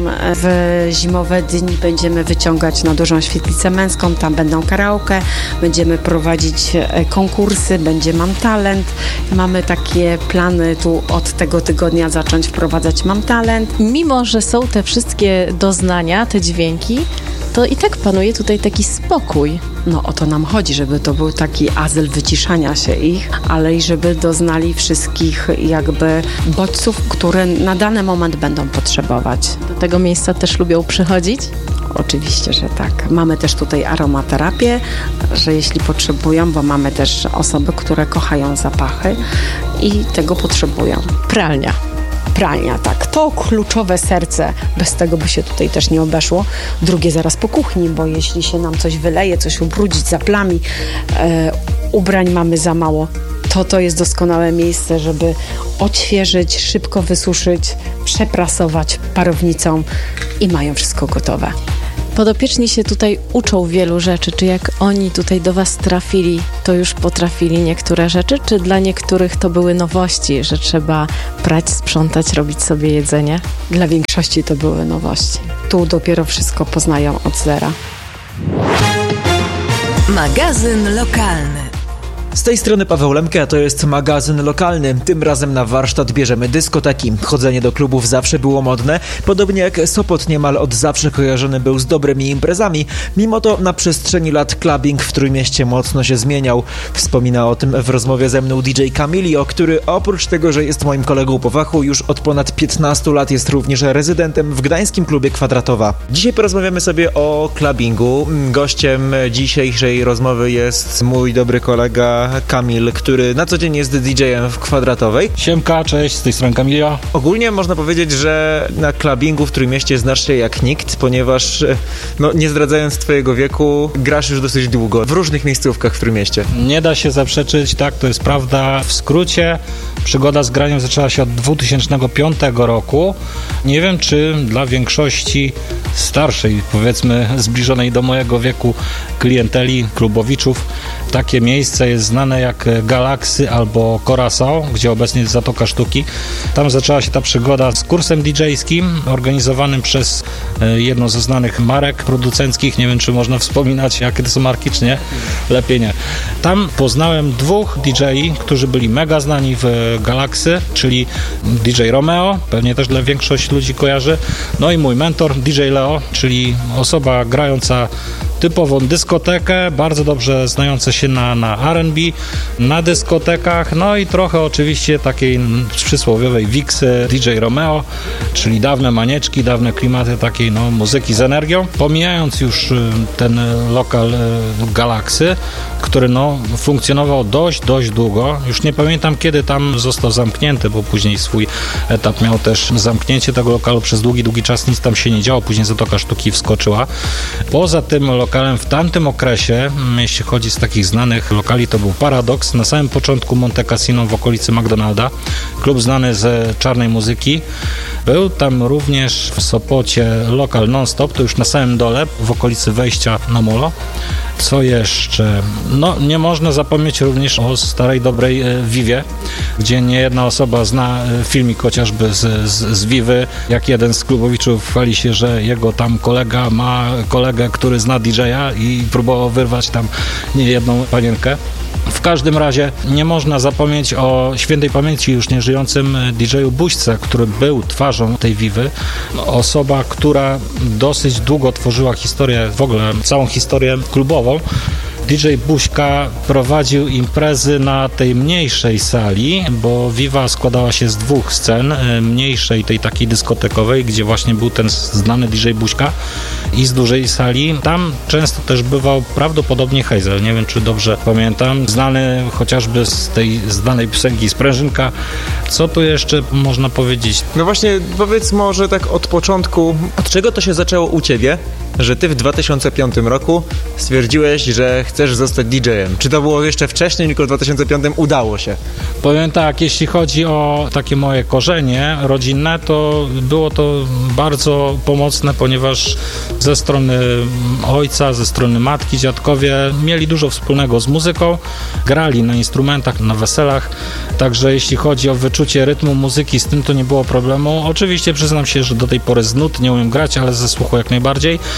w zimowe dni będziemy wyciągać na dużą świetlicę męską, tam będą karaoke, będziemy prowadzić konkursy, będzie Mam Talent. Mamy takie plany tu od tego tygodnia zacząć wprowadzać Mam Talent. Mimo że są te wszystkie doznania, te dźwięki, to i tak panuje tutaj taki spokój. No o to nam chodzi, żeby to był taki azyl wyciszania się ich, ale i żeby doznali wszystkich jakby bodźców, które na dany moment będą potrzebować. Do tego miejsca też lubią przychodzić? Oczywiście, że tak. Mamy też tutaj aromaterapię, że jeśli potrzebują, bo mamy też osoby, które kochają zapachy i tego potrzebują. Pralnia. Pralnia, tak. To kluczowe serce. Bez tego by się tutaj też nie obeszło. Drugie zaraz po kuchni, bo jeśli się nam coś wyleje, coś ubrudzić, zaplami, e, ubrań mamy za mało, to to jest doskonałe miejsce, żeby odświeżyć, szybko wysuszyć, przeprasować parownicą i mają wszystko gotowe. Podopieczni się tutaj uczą wielu rzeczy. Czy jak oni tutaj do Was trafili, to już potrafili niektóre rzeczy? Czy dla niektórych to były nowości, że trzeba prać, sprzątać, robić sobie jedzenie? Dla większości to były nowości. Tu dopiero wszystko poznają od zera. Magazyn lokalny. Z tej strony Paweł Lemke, a to jest magazyn lokalny. Tym razem na warsztat bierzemy dyskoteki. Chodzenie do klubów zawsze było modne, podobnie jak Sopot niemal od zawsze kojarzony był z dobrymi imprezami. Mimo to na przestrzeni lat clubbing w Trójmieście mocno się zmieniał. Wspomina o tym w rozmowie ze mną D J Camilio, który oprócz tego, że jest moim kolegą po fachu, już od ponad piętnastu lat jest również rezydentem w gdańskim klubie Kwadratowa. Dzisiaj porozmawiamy sobie o clubbingu. Gościem dzisiejszej rozmowy jest mój dobry kolega Kamil, który na co dzień jest D J-em w Kwadratowej. Siemka, cześć, z tej strony Kamilio. Ogólnie można powiedzieć, że na clubbingu w Trójmieście znasz się jak nikt, ponieważ, no nie zdradzając twojego wieku, grasz już dosyć długo w różnych miejscówkach w Trójmieście. Nie da się zaprzeczyć, tak, to jest prawda. W skrócie, przygoda z graniem zaczęła się od dwa tysiące piątego roku. Nie wiem, czy dla większości starszej, powiedzmy zbliżonej do mojego wieku klienteli, klubowiczów, takie miejsce jest znane jak Galaksy albo Curaçao, gdzie obecnie jest Zatoka Sztuki. Tam zaczęła się ta przygoda z kursem didżejskim organizowanym przez jedną ze znanych marek producenckich. Nie wiem, czy można wspominać, jakie to są marki, czy nie? Lepiej nie. Tam poznałem dwóch didżei, którzy byli mega znani w Galaksy, czyli D J Romeo, pewnie też dla większość ludzi kojarzy, no i mój mentor D J Leo, czyli osoba grająca typową dyskotekę, bardzo dobrze znająca się na, na R and B, na dyskotekach, no i trochę oczywiście takiej przysłowiowej wiksy D J Romeo, czyli dawne manieczki, dawne klimaty takiej no, muzyki z energią. Pomijając już ten lokal Galaksy, który no, funkcjonował dość, dość długo. Już nie pamiętam, kiedy tam został zamknięty, bo później swój etap miał też zamknięcie tego lokalu. Przez długi, długi czas nic tam się nie działo. Później Zatoka Sztuki wskoczyła. Poza tym lokalem w tamtym okresie, jeśli chodzi z takich znanych lokali, to był Paradoks. Na samym początku Monte Cassino w okolicy McDonalda. Klub znany z czarnej muzyki. Był tam również w Sopocie lokal Non-Stop, to już na samym dole, w okolicy wejścia na molo. Co jeszcze? No, nie można zapomnieć również o starej, dobrej Vivie, gdzie nie jedna osoba zna filmik chociażby z, z, z Vivy, jak jeden z klubowiczów chwali się, że jego tam kolega ma kolegę, który zna D J-a i próbował wyrwać tam niejedną panienkę. W każdym razie nie można zapomnieć o świętej pamięci już nieżyjącym D J-u Buźce, który był twarzą tej Vivy. Osoba, która dosyć długo tworzyła historię, w ogóle całą historię klubową. D J Buźka prowadził imprezy na tej mniejszej sali, bo Viva składała się z dwóch scen, mniejszej, tej takiej dyskotekowej, gdzie właśnie był ten znany D J Buźka, i z dużej sali. Tam często też bywał prawdopodobnie Hazel, nie wiem, czy dobrze pamiętam, znany chociażby z tej znanej piosenki Sprężynka. Co tu jeszcze można powiedzieć? No właśnie, powiedz może tak od początku, od czego to się zaczęło u ciebie, że ty w dwa tysiące piątym roku stwierdziłeś, że chcesz zostać D J-em. Czy to było jeszcze wcześniej, tylko w dwa tysiące piątym udało się? Powiem tak, jeśli chodzi o takie moje korzenie rodzinne, to było to bardzo pomocne, ponieważ ze strony ojca, ze strony matki, dziadkowie mieli dużo wspólnego z muzyką, grali na instrumentach, na weselach, także jeśli chodzi o wyczucie rytmu muzyki, z tym to nie było problemu. Oczywiście przyznam się, że do tej pory z nut nie umiem grać, ale ze słuchu jak najbardziej.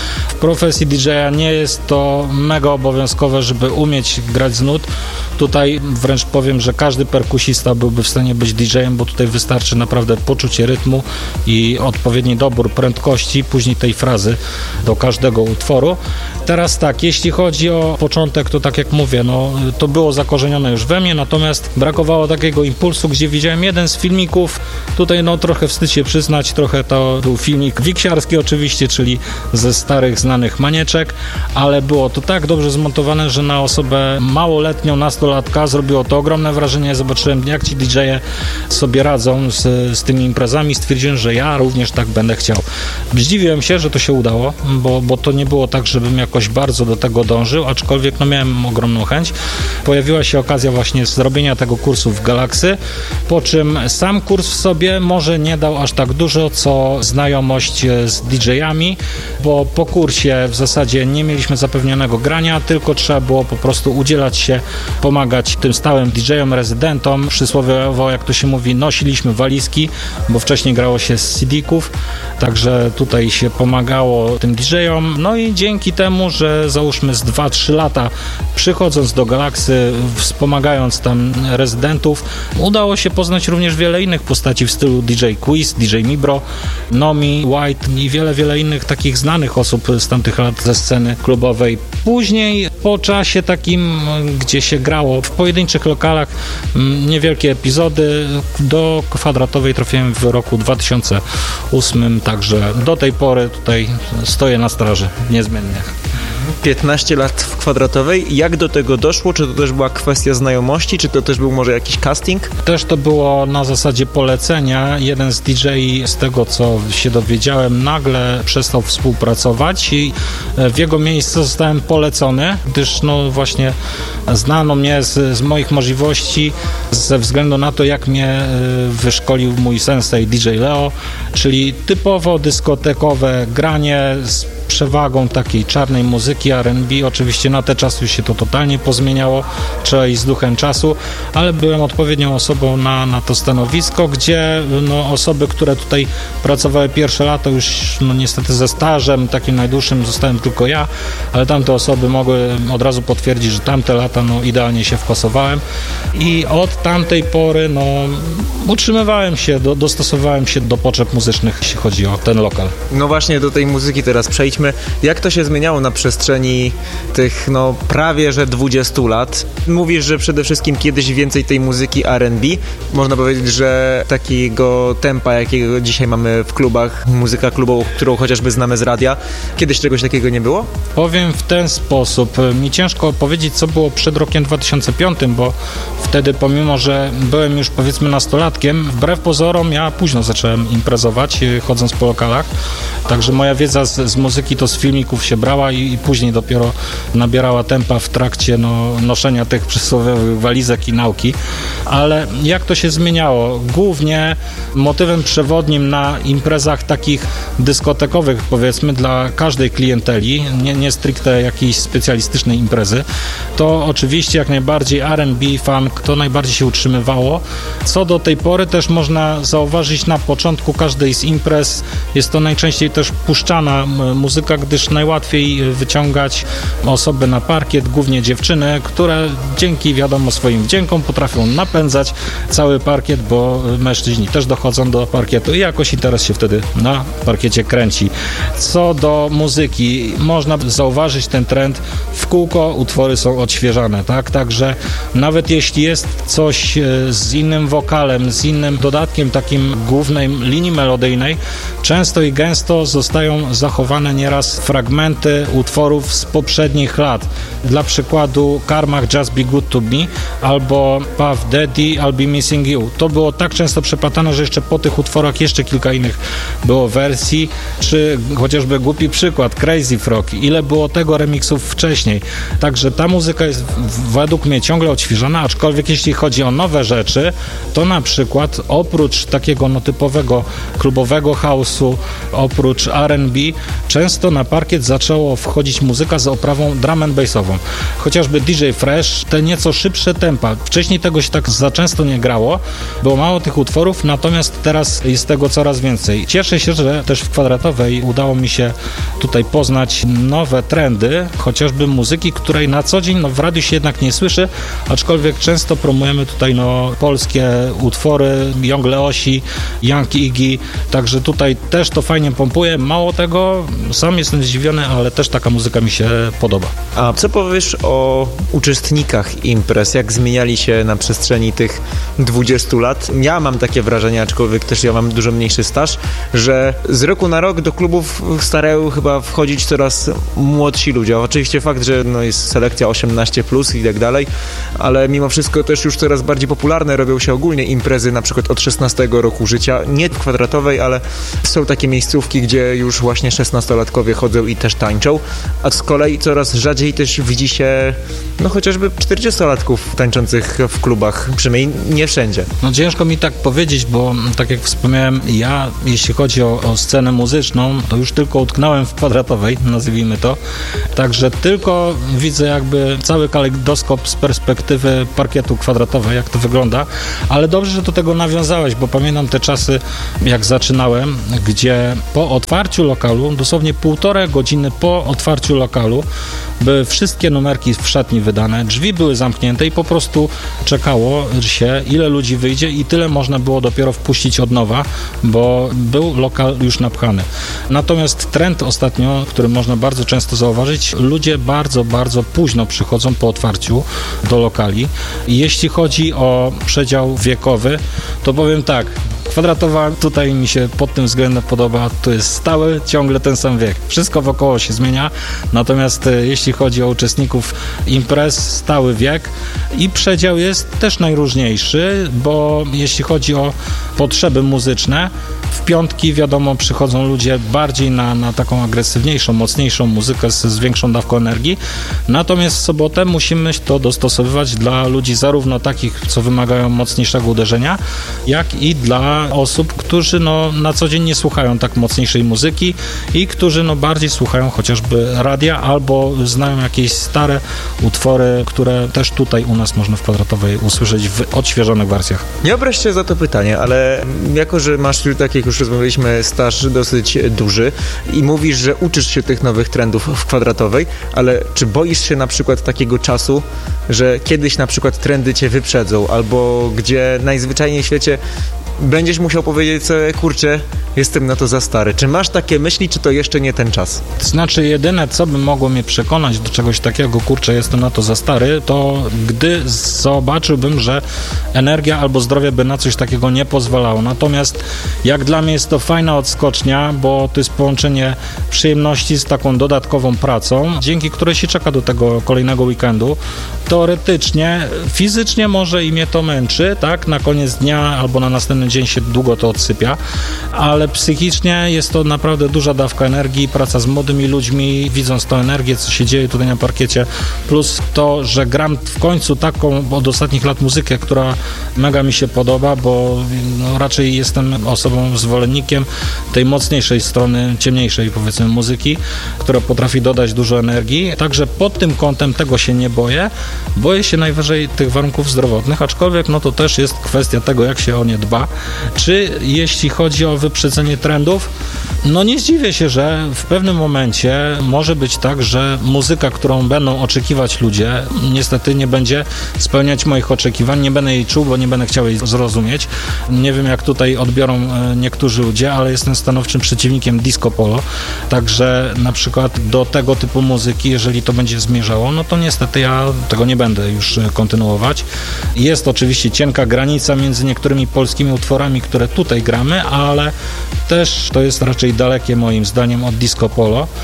W profesji D J a nie jest to mega obowiązkowe, żeby umieć grać z nut. Tutaj wręcz powiem, że każdy perkusista byłby w stanie być D J em, bo tutaj wystarczy naprawdę poczucie rytmu i odpowiedni dobór prędkości, później tej frazy do każdego utworu. Teraz tak, jeśli chodzi o początek, to tak jak mówię, no to było zakorzenione już we mnie, natomiast brakowało takiego impulsu, gdzie widziałem jeden z filmików, tutaj no trochę wstyd się przyznać, trochę to był filmik wiksiarski oczywiście, czyli ze starych, znanych manieczek, ale było to tak dobrze zmontowane, że na osobę małoletnią, nastolatka zrobiło to ogromne wrażenie. Zobaczyłem, jak ci D J e sobie radzą z, z tymi imprezami, stwierdziłem, że ja również tak będę chciał. Zdziwiłem się, że to się udało, bo, bo to nie było tak, żebym jakoś bardzo do tego dążył, aczkolwiek no miałem ogromną chęć. Pojawiła się okazja właśnie zrobienia tego kursu w Galaxy, po czym sam kurs w sobie może nie dał aż tak dużo, co znajomość z D J ami, bo po kursie w zasadzie nie mieliśmy zapewnionego grania, tylko trzeba było po prostu udzielać się, pomagać tym stałym D J om, rezydentom. Przysłowiowo, jak to się mówi, nosiliśmy walizki, bo wcześniej grało się z C D-ków, także tutaj się pomagało tym D J om. No i dzięki temu, że załóżmy z dwa trzy lata przychodząc do Galaxy, wspomagając tam rezydentów, udało się poznać również wiele innych postaci w stylu D J Quiz, D J Mibro, Nomi, White i wiele, wiele innych takich znanych osób z tamtych lat ze sceny klubowej. Później po czasie takim, gdzie się grało w pojedynczych lokalach, niewielkie epizody, do Kwadratowej trafiłem w roku dwa tysiące ósmym, także do tej pory tutaj stoję na straży niezmiennie. piętnaście lat w Kwadratowej. Jak do tego doszło? Czy to też była kwestia znajomości? Czy to też był może jakiś casting? Też to było na zasadzie polecenia. Jeden z D J, z tego co się dowiedziałem, nagle przestał współpracować i w jego miejsce zostałem polecony, gdyż no właśnie znano mnie z, z moich możliwości ze względu na to, jak mnie wyszkolił mój sensei D J Leo, czyli typowo dyskotekowe granie z przewagą takiej czarnej muzyki R and B. Oczywiście na te czasy już się to totalnie pozmieniało, trzeba iść z duchem czasu, ale byłem odpowiednią osobą na, na to stanowisko, gdzie no, osoby, które tutaj pracowały pierwsze lata, już no, niestety ze stażem takim najdłuższym zostałem tylko ja, ale tamte osoby mogły od razu potwierdzić, że tamte lata no, idealnie się wpasowałem i od tamtej pory no, utrzymywałem się, do, dostosowałem się do potrzeb muzycznych, jeśli chodzi o ten lokal. No właśnie do tej muzyki teraz przejdźmy. Jak to się zmieniało na przestrzeni tych no prawie że dwudziestu lat? Mówisz, że przede wszystkim kiedyś więcej tej muzyki R and B. Można powiedzieć, że takiego tempa, jakiego dzisiaj mamy w klubach, muzyka klubowa, którą chociażby znamy z radia, kiedyś czegoś takiego nie było? Powiem w ten sposób. Mi ciężko powiedzieć, co było przed rokiem dwa tysiące piątym, bo wtedy pomimo, że byłem już powiedzmy nastolatkiem, wbrew pozorom ja późno zacząłem imprezować, chodząc po lokalach. Także moja wiedza z, z muzyki to z filmików się brała i, i później dopiero nabierała tempa w trakcie no, noszenia tych przysłowiowych walizek i nauki. Ale jak to się zmieniało? Głównie motywem przewodnim na imprezach takich dyskotekowych, powiedzmy, dla każdej klienteli, nie, nie stricte jakiejś specjalistycznej imprezy, to oczywiście jak najbardziej R and B, funk, to najbardziej się utrzymywało. Co do tej pory też można zauważyć na początku każdej z imprez, jest to najczęściej też puszczana muzyka, gdyż najłatwiej wyciągać osoby na parkiet, głównie dziewczyny, które dzięki wiadomo swoim wdziękom potrafią napędzać cały parkiet, bo mężczyźni też dochodzą do parkietu i jakoś interes się wtedy na parkiecie kręci. Co do muzyki, można zauważyć ten trend, w kółko utwory są odświeżane, tak? Także nawet jeśli jest coś z innym wokalem, z innym dodatkiem takim głównej linii melodyjnej, często i gęsto zostają zachowane nieraz fragmenty utworów z poprzednich lat. Dla przykładu Karmach Just Be Good To Me albo Puff Daddy I'll Be Missing You. To było tak często przeplatane, że jeszcze po tych utworach jeszcze kilka innych było wersji, czy chociażby głupi przykład Crazy Frog. Ile było tego remiksów wcześniej. Także ta muzyka jest według mnie ciągle odświeżana, aczkolwiek jeśli chodzi o nowe rzeczy, to na przykład oprócz takiego no, typowego klubowego house'u, oprócz R and B, często często na parkiet zaczęło wchodzić muzyka z oprawą drum and bassową. Chociażby D J Fresh, te nieco szybsze tempa. Wcześniej tego się tak za często nie grało, było mało tych utworów, natomiast teraz jest tego coraz więcej. Cieszę się, że też w Kwadratowej udało mi się tutaj poznać nowe trendy, chociażby muzyki, której na co dzień no, w radiu się jednak nie słyszy, aczkolwiek często promujemy tutaj no, polskie utwory, Young Leosi, Young Iggy, także tutaj też to fajnie pompuje. Mało tego, sam jestem zdziwiony, ale też taka muzyka mi się podoba. A co powiesz o uczestnikach imprez? Jak zmieniali się na przestrzeni tych dwudziestu lat? Ja mam takie wrażenie, aczkolwiek też ja mam dużo mniejszy staż, że z roku na rok do klubów starają chyba wchodzić coraz młodsi ludzie. Oczywiście fakt, że no jest selekcja osiemnaście plus i tak dalej, ale mimo wszystko też już coraz bardziej popularne robią się ogólnie imprezy, na przykład od szesnastego roku życia. Nie w Kwadratowej, ale są takie miejscówki, gdzie już właśnie szesnastolatkowie chodzą i też tańczą, a z kolei coraz rzadziej też widzi się no chociażby czterdziestolatków tańczących w klubach, przynajmniej nie wszędzie. No ciężko mi tak powiedzieć, bo tak jak wspomniałem, ja jeśli chodzi o, o scenę muzyczną, to już tylko utknąłem w Kwadratowej, nazwijmy to, także tylko widzę jakby cały kalejdoskop z perspektywy parkietu Kwadratowej, jak to wygląda, ale dobrze, że do tego nawiązałeś, bo pamiętam te czasy, jak zaczynałem, gdzie po otwarciu lokalu, dosłownie półtorej godziny po otwarciu lokalu, były wszystkie numerki w szatni wydane, drzwi były zamknięte i po prostu czekało się, ile ludzi wyjdzie i tyle można było dopiero wpuścić od nowa, bo był lokal już napchany. Natomiast trend ostatnio, który można bardzo często zauważyć, ludzie bardzo, bardzo późno przychodzą po otwarciu do lokali. I jeśli chodzi o przedział wiekowy, to powiem tak, Kwadratowa tutaj mi się pod tym względem podoba, to jest stały, ciągle ten sam wiek. Wszystko wokoło się zmienia, natomiast jeśli chodzi o uczestników imprez, stały wiek i przedział jest też najróżniejszy, bo jeśli chodzi o potrzeby muzyczne, w piątki wiadomo przychodzą ludzie bardziej na, na taką agresywniejszą, mocniejszą muzykę z, z większą dawką energii, natomiast w sobotę musimy to dostosowywać dla ludzi zarówno takich, co wymagają mocniejszego uderzenia, jak i dla osób, którzy no, na co dzień nie słuchają tak mocniejszej muzyki i którzy no, bardziej słuchają chociażby radia albo znają jakieś stare utwory, które też tutaj u nas można w Kwadratowej usłyszeć w odświeżonych wersjach. Nie obraź się za to pytanie, ale jako, że masz, tak jak już rozmawialiśmy, staż dosyć duży i mówisz, że uczysz się tych nowych trendów w Kwadratowej, ale czy boisz się na przykład takiego czasu, że kiedyś na przykład trendy cię wyprzedzą, albo gdzie najzwyczajniej w świecie będziesz musiał powiedzieć sobie, kurczę, jestem na to za stary. Czy masz takie myśli, czy to jeszcze nie ten czas? To znaczy, jedyne, co by mogło mnie przekonać do czegoś takiego, kurczę, jestem na to za stary, to gdy zobaczyłbym, że energia albo zdrowie by na coś takiego nie pozwalało. Natomiast jak dla mnie jest to fajna odskocznia, bo to jest połączenie przyjemności z taką dodatkową pracą, dzięki której się czeka do tego kolejnego weekendu. Teoretycznie, fizycznie może i mnie to męczy, tak, na koniec dnia albo na następny dzień się długo to odsypia, ale psychicznie jest to naprawdę duża dawka energii, praca z młodymi ludźmi, widząc tą energię, co się dzieje tutaj na parkiecie, plus to, że gram w końcu taką od ostatnich lat muzykę, która mega mi się podoba, bo no, raczej jestem osobą, zwolennikiem tej mocniejszej strony, ciemniejszej powiedzmy muzyki, która potrafi dodać dużo energii, także pod tym kątem tego się nie boję. Boję się najwyżej tych warunków zdrowotnych, aczkolwiek no to też jest kwestia tego, jak się o nie dba. Czy jeśli chodzi o wyprzedzenie trendów, no nie zdziwię się, że w pewnym momencie może być tak, że muzyka, którą będą oczekiwać ludzie, niestety nie będzie spełniać moich oczekiwań, nie będę jej czuł, bo nie będę chciał jej zrozumieć. Nie wiem, jak tutaj odbiorą niektórzy ludzie, ale jestem stanowczym przeciwnikiem disco polo, także na przykład do tego typu muzyki, jeżeli to będzie zmierzało, no to niestety ja tego nie będę już kontynuować. Jest oczywiście cienka granica między niektórymi polskimi utworami, które tutaj gramy, ale też to jest raczej dalekie moim zdaniem od disco polo.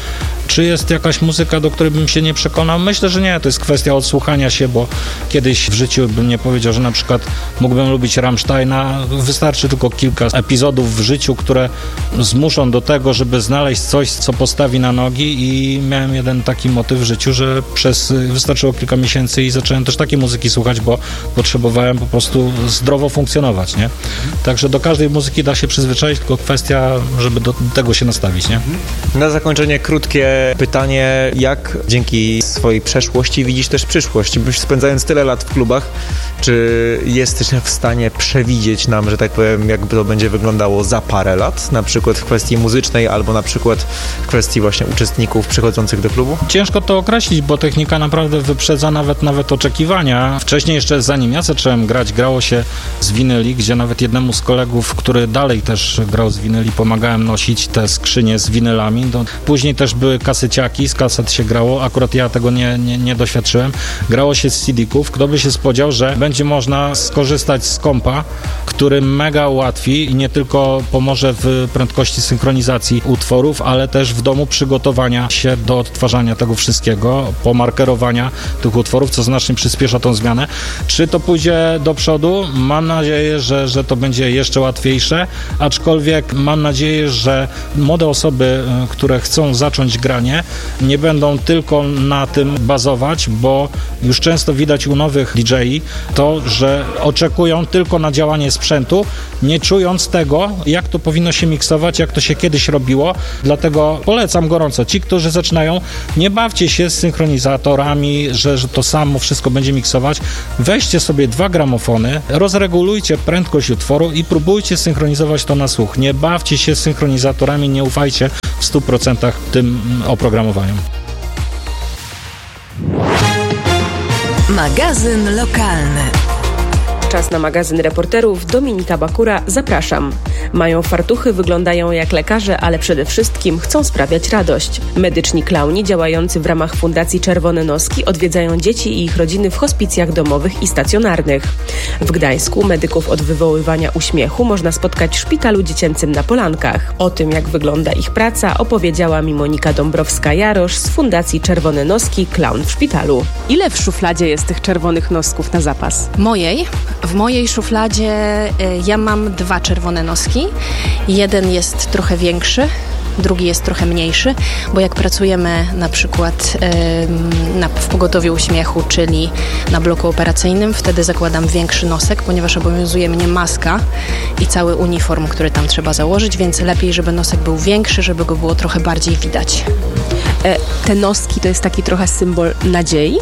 Czy jest jakaś muzyka, do której bym się nie przekonał? Myślę, że nie. To jest kwestia odsłuchania się, bo kiedyś w życiu bym nie powiedział, że na przykład mógłbym lubić Rammsteina. Wystarczy tylko kilka epizodów w życiu, które zmuszą do tego, żeby znaleźć coś, co postawi na nogi, i miałem jeden taki motyw w życiu, że przez wystarczyło kilka miesięcy i zacząłem też takiej muzyki słuchać, bo potrzebowałem po prostu zdrowo funkcjonować, nie? Także do każdej muzyki da się przyzwyczaić, tylko kwestia, żeby do tego się nastawić, nie? Na zakończenie krótkie pytanie, jak dzięki swojej przeszłości widzisz też przyszłość? Byś spędzając tyle lat w klubach, czy jesteś w stanie przewidzieć nam, że tak powiem, jak to będzie wyglądało za parę lat, na przykład w kwestii muzycznej, albo na przykład w kwestii właśnie uczestników przychodzących do klubu? Ciężko to określić, bo technika naprawdę wyprzedza nawet nawet oczekiwania. Wcześniej jeszcze zanim ja zacząłem grać, grało się z winyli, gdzie nawet jednemu z kolegów, który dalej też grał z winyli, pomagałem nosić te skrzynie z winylami. No, później też były kasyciaki, z kaset się grało, akurat ja tego nie, nie, nie doświadczyłem. Grało się z C D-ków. Kto by się spodziewał, że będzie można skorzystać z kompa, który mega ułatwi i nie tylko pomoże w prędkości synchronizacji utworów, ale też w domu przygotowania się do odtwarzania tego wszystkiego, pomarkerowania tych utworów, co znacznie przyspiesza tą zmianę. Czy to pójdzie do przodu? Mam nadzieję, że, że to będzie jeszcze łatwiejsze, aczkolwiek mam nadzieję, że młode osoby, które chcą zacząć granie, nie będą tylko na tym bazować, bo już często widać u nowych D J to, że oczekują tylko na działanie sprzętu, nie czując tego, jak to powinno się miksować, jak to się kiedyś robiło. Dlatego polecam gorąco. Ci, którzy zaczynają, nie bawcie się z synchronizatorami, że, że to samo wszystko będzie miksować. Weźcie sobie dwa gramofony, rozregulujcie prędkość utworu i próbujcie synchronizować to na słuch. Nie bawcie się z synchronizatorami, nie ufajcie w stu procentach tym oprogramowaniom. Magazyn lokalny. Czas na magazyn reporterów. Dominika Bakura, zapraszam. Mają fartuchy, wyglądają jak lekarze, ale przede wszystkim chcą sprawiać radość. Medyczni klauni działający w ramach Fundacji Czerwone Noski odwiedzają dzieci i ich rodziny w hospicjach domowych i stacjonarnych. W Gdańsku medyków od wywoływania uśmiechu można spotkać w szpitalu dziecięcym na Polankach. O tym, jak wygląda ich praca, opowiedziała mi Monika Dąbrowska-Jarosz z Fundacji Czerwone Noski Klaun w szpitalu. Ile w szufladzie jest tych czerwonych nosków na zapas? Mojej? W mojej szufladzie y, ja mam dwa czerwone noski. Jeden jest trochę większy, drugi jest trochę mniejszy, bo jak pracujemy na przykład y, na, w pogotowiu uśmiechu, czyli na bloku operacyjnym, wtedy zakładam większy nosek, ponieważ obowiązuje mnie maska i cały uniform, który tam trzeba założyć, więc lepiej, żeby nosek był większy, żeby go było trochę bardziej widać. E, te noski to jest taki trochę symbol nadziei?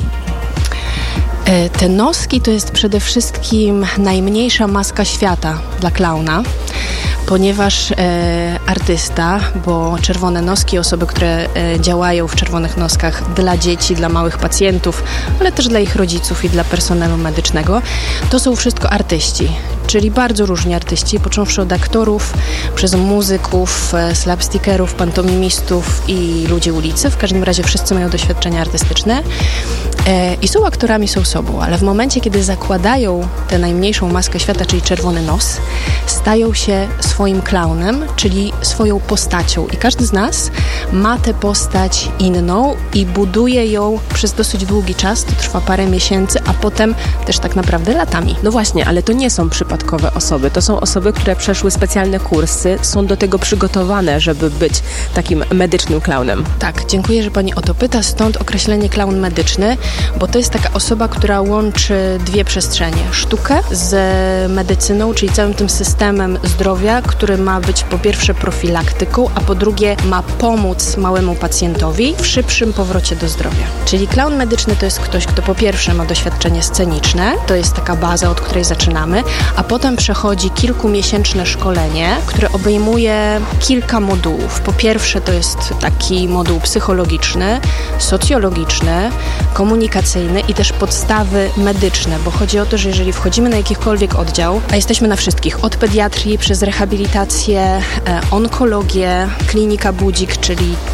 Te noski to jest przede wszystkim najmniejsza maska świata dla klauna, ponieważ e, artysta, bo czerwone noski, osoby, które e, działają w czerwonych noskach dla dzieci, dla małych pacjentów, ale też dla ich rodziców i dla personelu medycznego, to są wszystko artyści, czyli bardzo różni artyści, począwszy od aktorów, przez muzyków, e, slapstickerów, pantomimistów i ludzi ulicy. W każdym razie wszyscy mają doświadczenia artystyczne e, i są aktorami, są sobą, ale w momencie, kiedy zakładają tę najmniejszą maskę świata, czyli czerwony nos, stają się swoim klaunem, czyli swoją postacią. I każdy z nas ma tę postać inną i buduje ją przez dosyć długi czas, to trwa parę miesięcy, a potem też tak naprawdę latami. No właśnie, ale to nie są przypadkowe osoby. To są osoby, które przeszły specjalne kursy, są do tego przygotowane, żeby być takim medycznym klaunem. Tak, dziękuję, że Pani o to pyta. Stąd określenie klaun medyczny, bo to jest taka osoba, która łączy dwie przestrzenie. Sztukę z medycyną, czyli całym tym systemem zdrowia, który ma być po pierwsze profilaktyką, a po drugie ma pomóc małemu pacjentowi w szybszym powrocie do zdrowia. Czyli klaun medyczny to jest ktoś, kto po pierwsze ma doświadczenie sceniczne, to jest taka baza, od której zaczynamy, a potem przechodzi kilkumiesięczne szkolenie, które obejmuje kilka modułów. Po pierwsze to jest taki moduł psychologiczny, socjologiczny, komunikacyjny i też podstawy medyczne, bo chodzi o to, że jeżeli wchodzimy na jakikolwiek oddział, a jesteśmy na wszystkich, od pediatrii przez rehabilitację, e, onkologię, klinika Budzik, czyli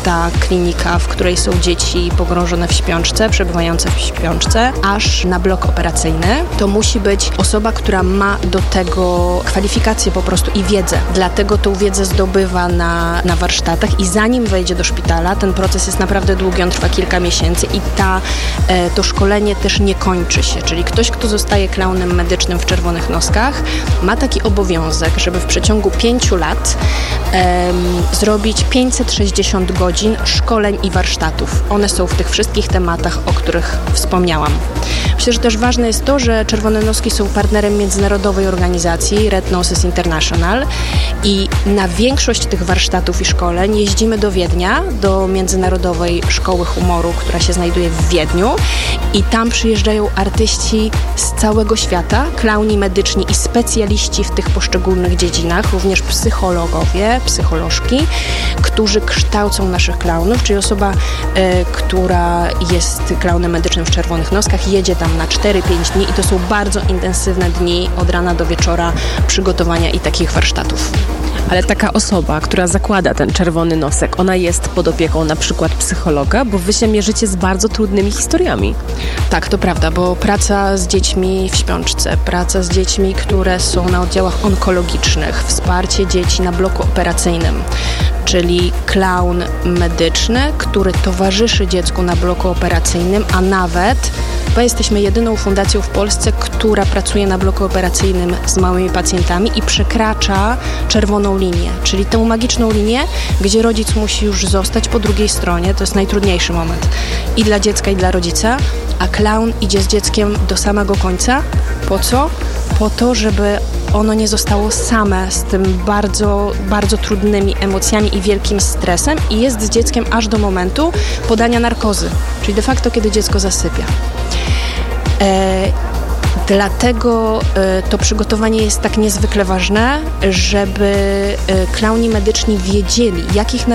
ta klinika, w której są dzieci pogrążone w śpiączce, przebywające w śpiączce, aż na blok operacyjny. To musi być osoba, która ma do tego kwalifikacje po prostu i wiedzę. Dlatego tą wiedzę zdobywa na, na warsztatach i zanim wejdzie do szpitala, ten proces jest naprawdę długi, on trwa kilka miesięcy i ta, to szkolenie też nie kończy się. Czyli ktoś, kto zostaje klaunem medycznym w Czerwonych Noskach, ma taki obowiązek, żeby w przeciągu pięciu lat em, zrobić pięćset sześćdziesiąt godzin szkoleń i warsztatów. One są w tych wszystkich tematach, o których wspomniałam. Myślę, że też ważne jest to, że Czerwone Noski są partnerem międzynarodowej organizacji Red Noses International i na większość tych warsztatów i szkoleń jeździmy do Wiednia, do Międzynarodowej Szkoły Humoru, która się znajduje w Wiedniu i tam przyjeżdżają artyści z całego świata, klauni medyczni i specjaliści w tych poszczególnych dziedzinach, również psychologowie, psycholożki, którzy kształcą naszych klaunów, czyli osoba, y, która jest klaunem medycznym w Czerwonych Noskach, jedzie tam na cztery pięć dni i to są bardzo intensywne dni od rana do wieczora przygotowania i takich warsztatów. Ale taka osoba, która zakłada ten czerwony nosek, ona jest pod opieką na przykład psychologa, bo wy się mierzycie z bardzo trudnymi historiami. Tak, to prawda, bo praca z dziećmi w śpiączce, praca z dziećmi, które są na oddziałach onkologicznych, wsparcie dzieci na bloku operacyjnym, czyli klaun medyczny, który towarzyszy dziecku na bloku operacyjnym, a nawet bo jesteśmy jedyną fundacją w Polsce, która pracuje na bloku operacyjnym z małymi pacjentami i przekracza czerwoną linię, czyli tę magiczną linię, gdzie rodzic musi już zostać po drugiej stronie. To jest najtrudniejszy moment i dla dziecka, i dla rodzica, a klaun idzie z dzieckiem do samego końca. Po co? Po to, żeby ono nie zostało same z tym bardzo, bardzo trudnymi emocjami i wielkim stresem i jest z dzieckiem aż do momentu podania narkozy, czyli de facto kiedy dziecko zasypia. E, dlatego e, to przygotowanie jest tak niezwykle ważne, żeby e, klauni medyczni wiedzieli, jakich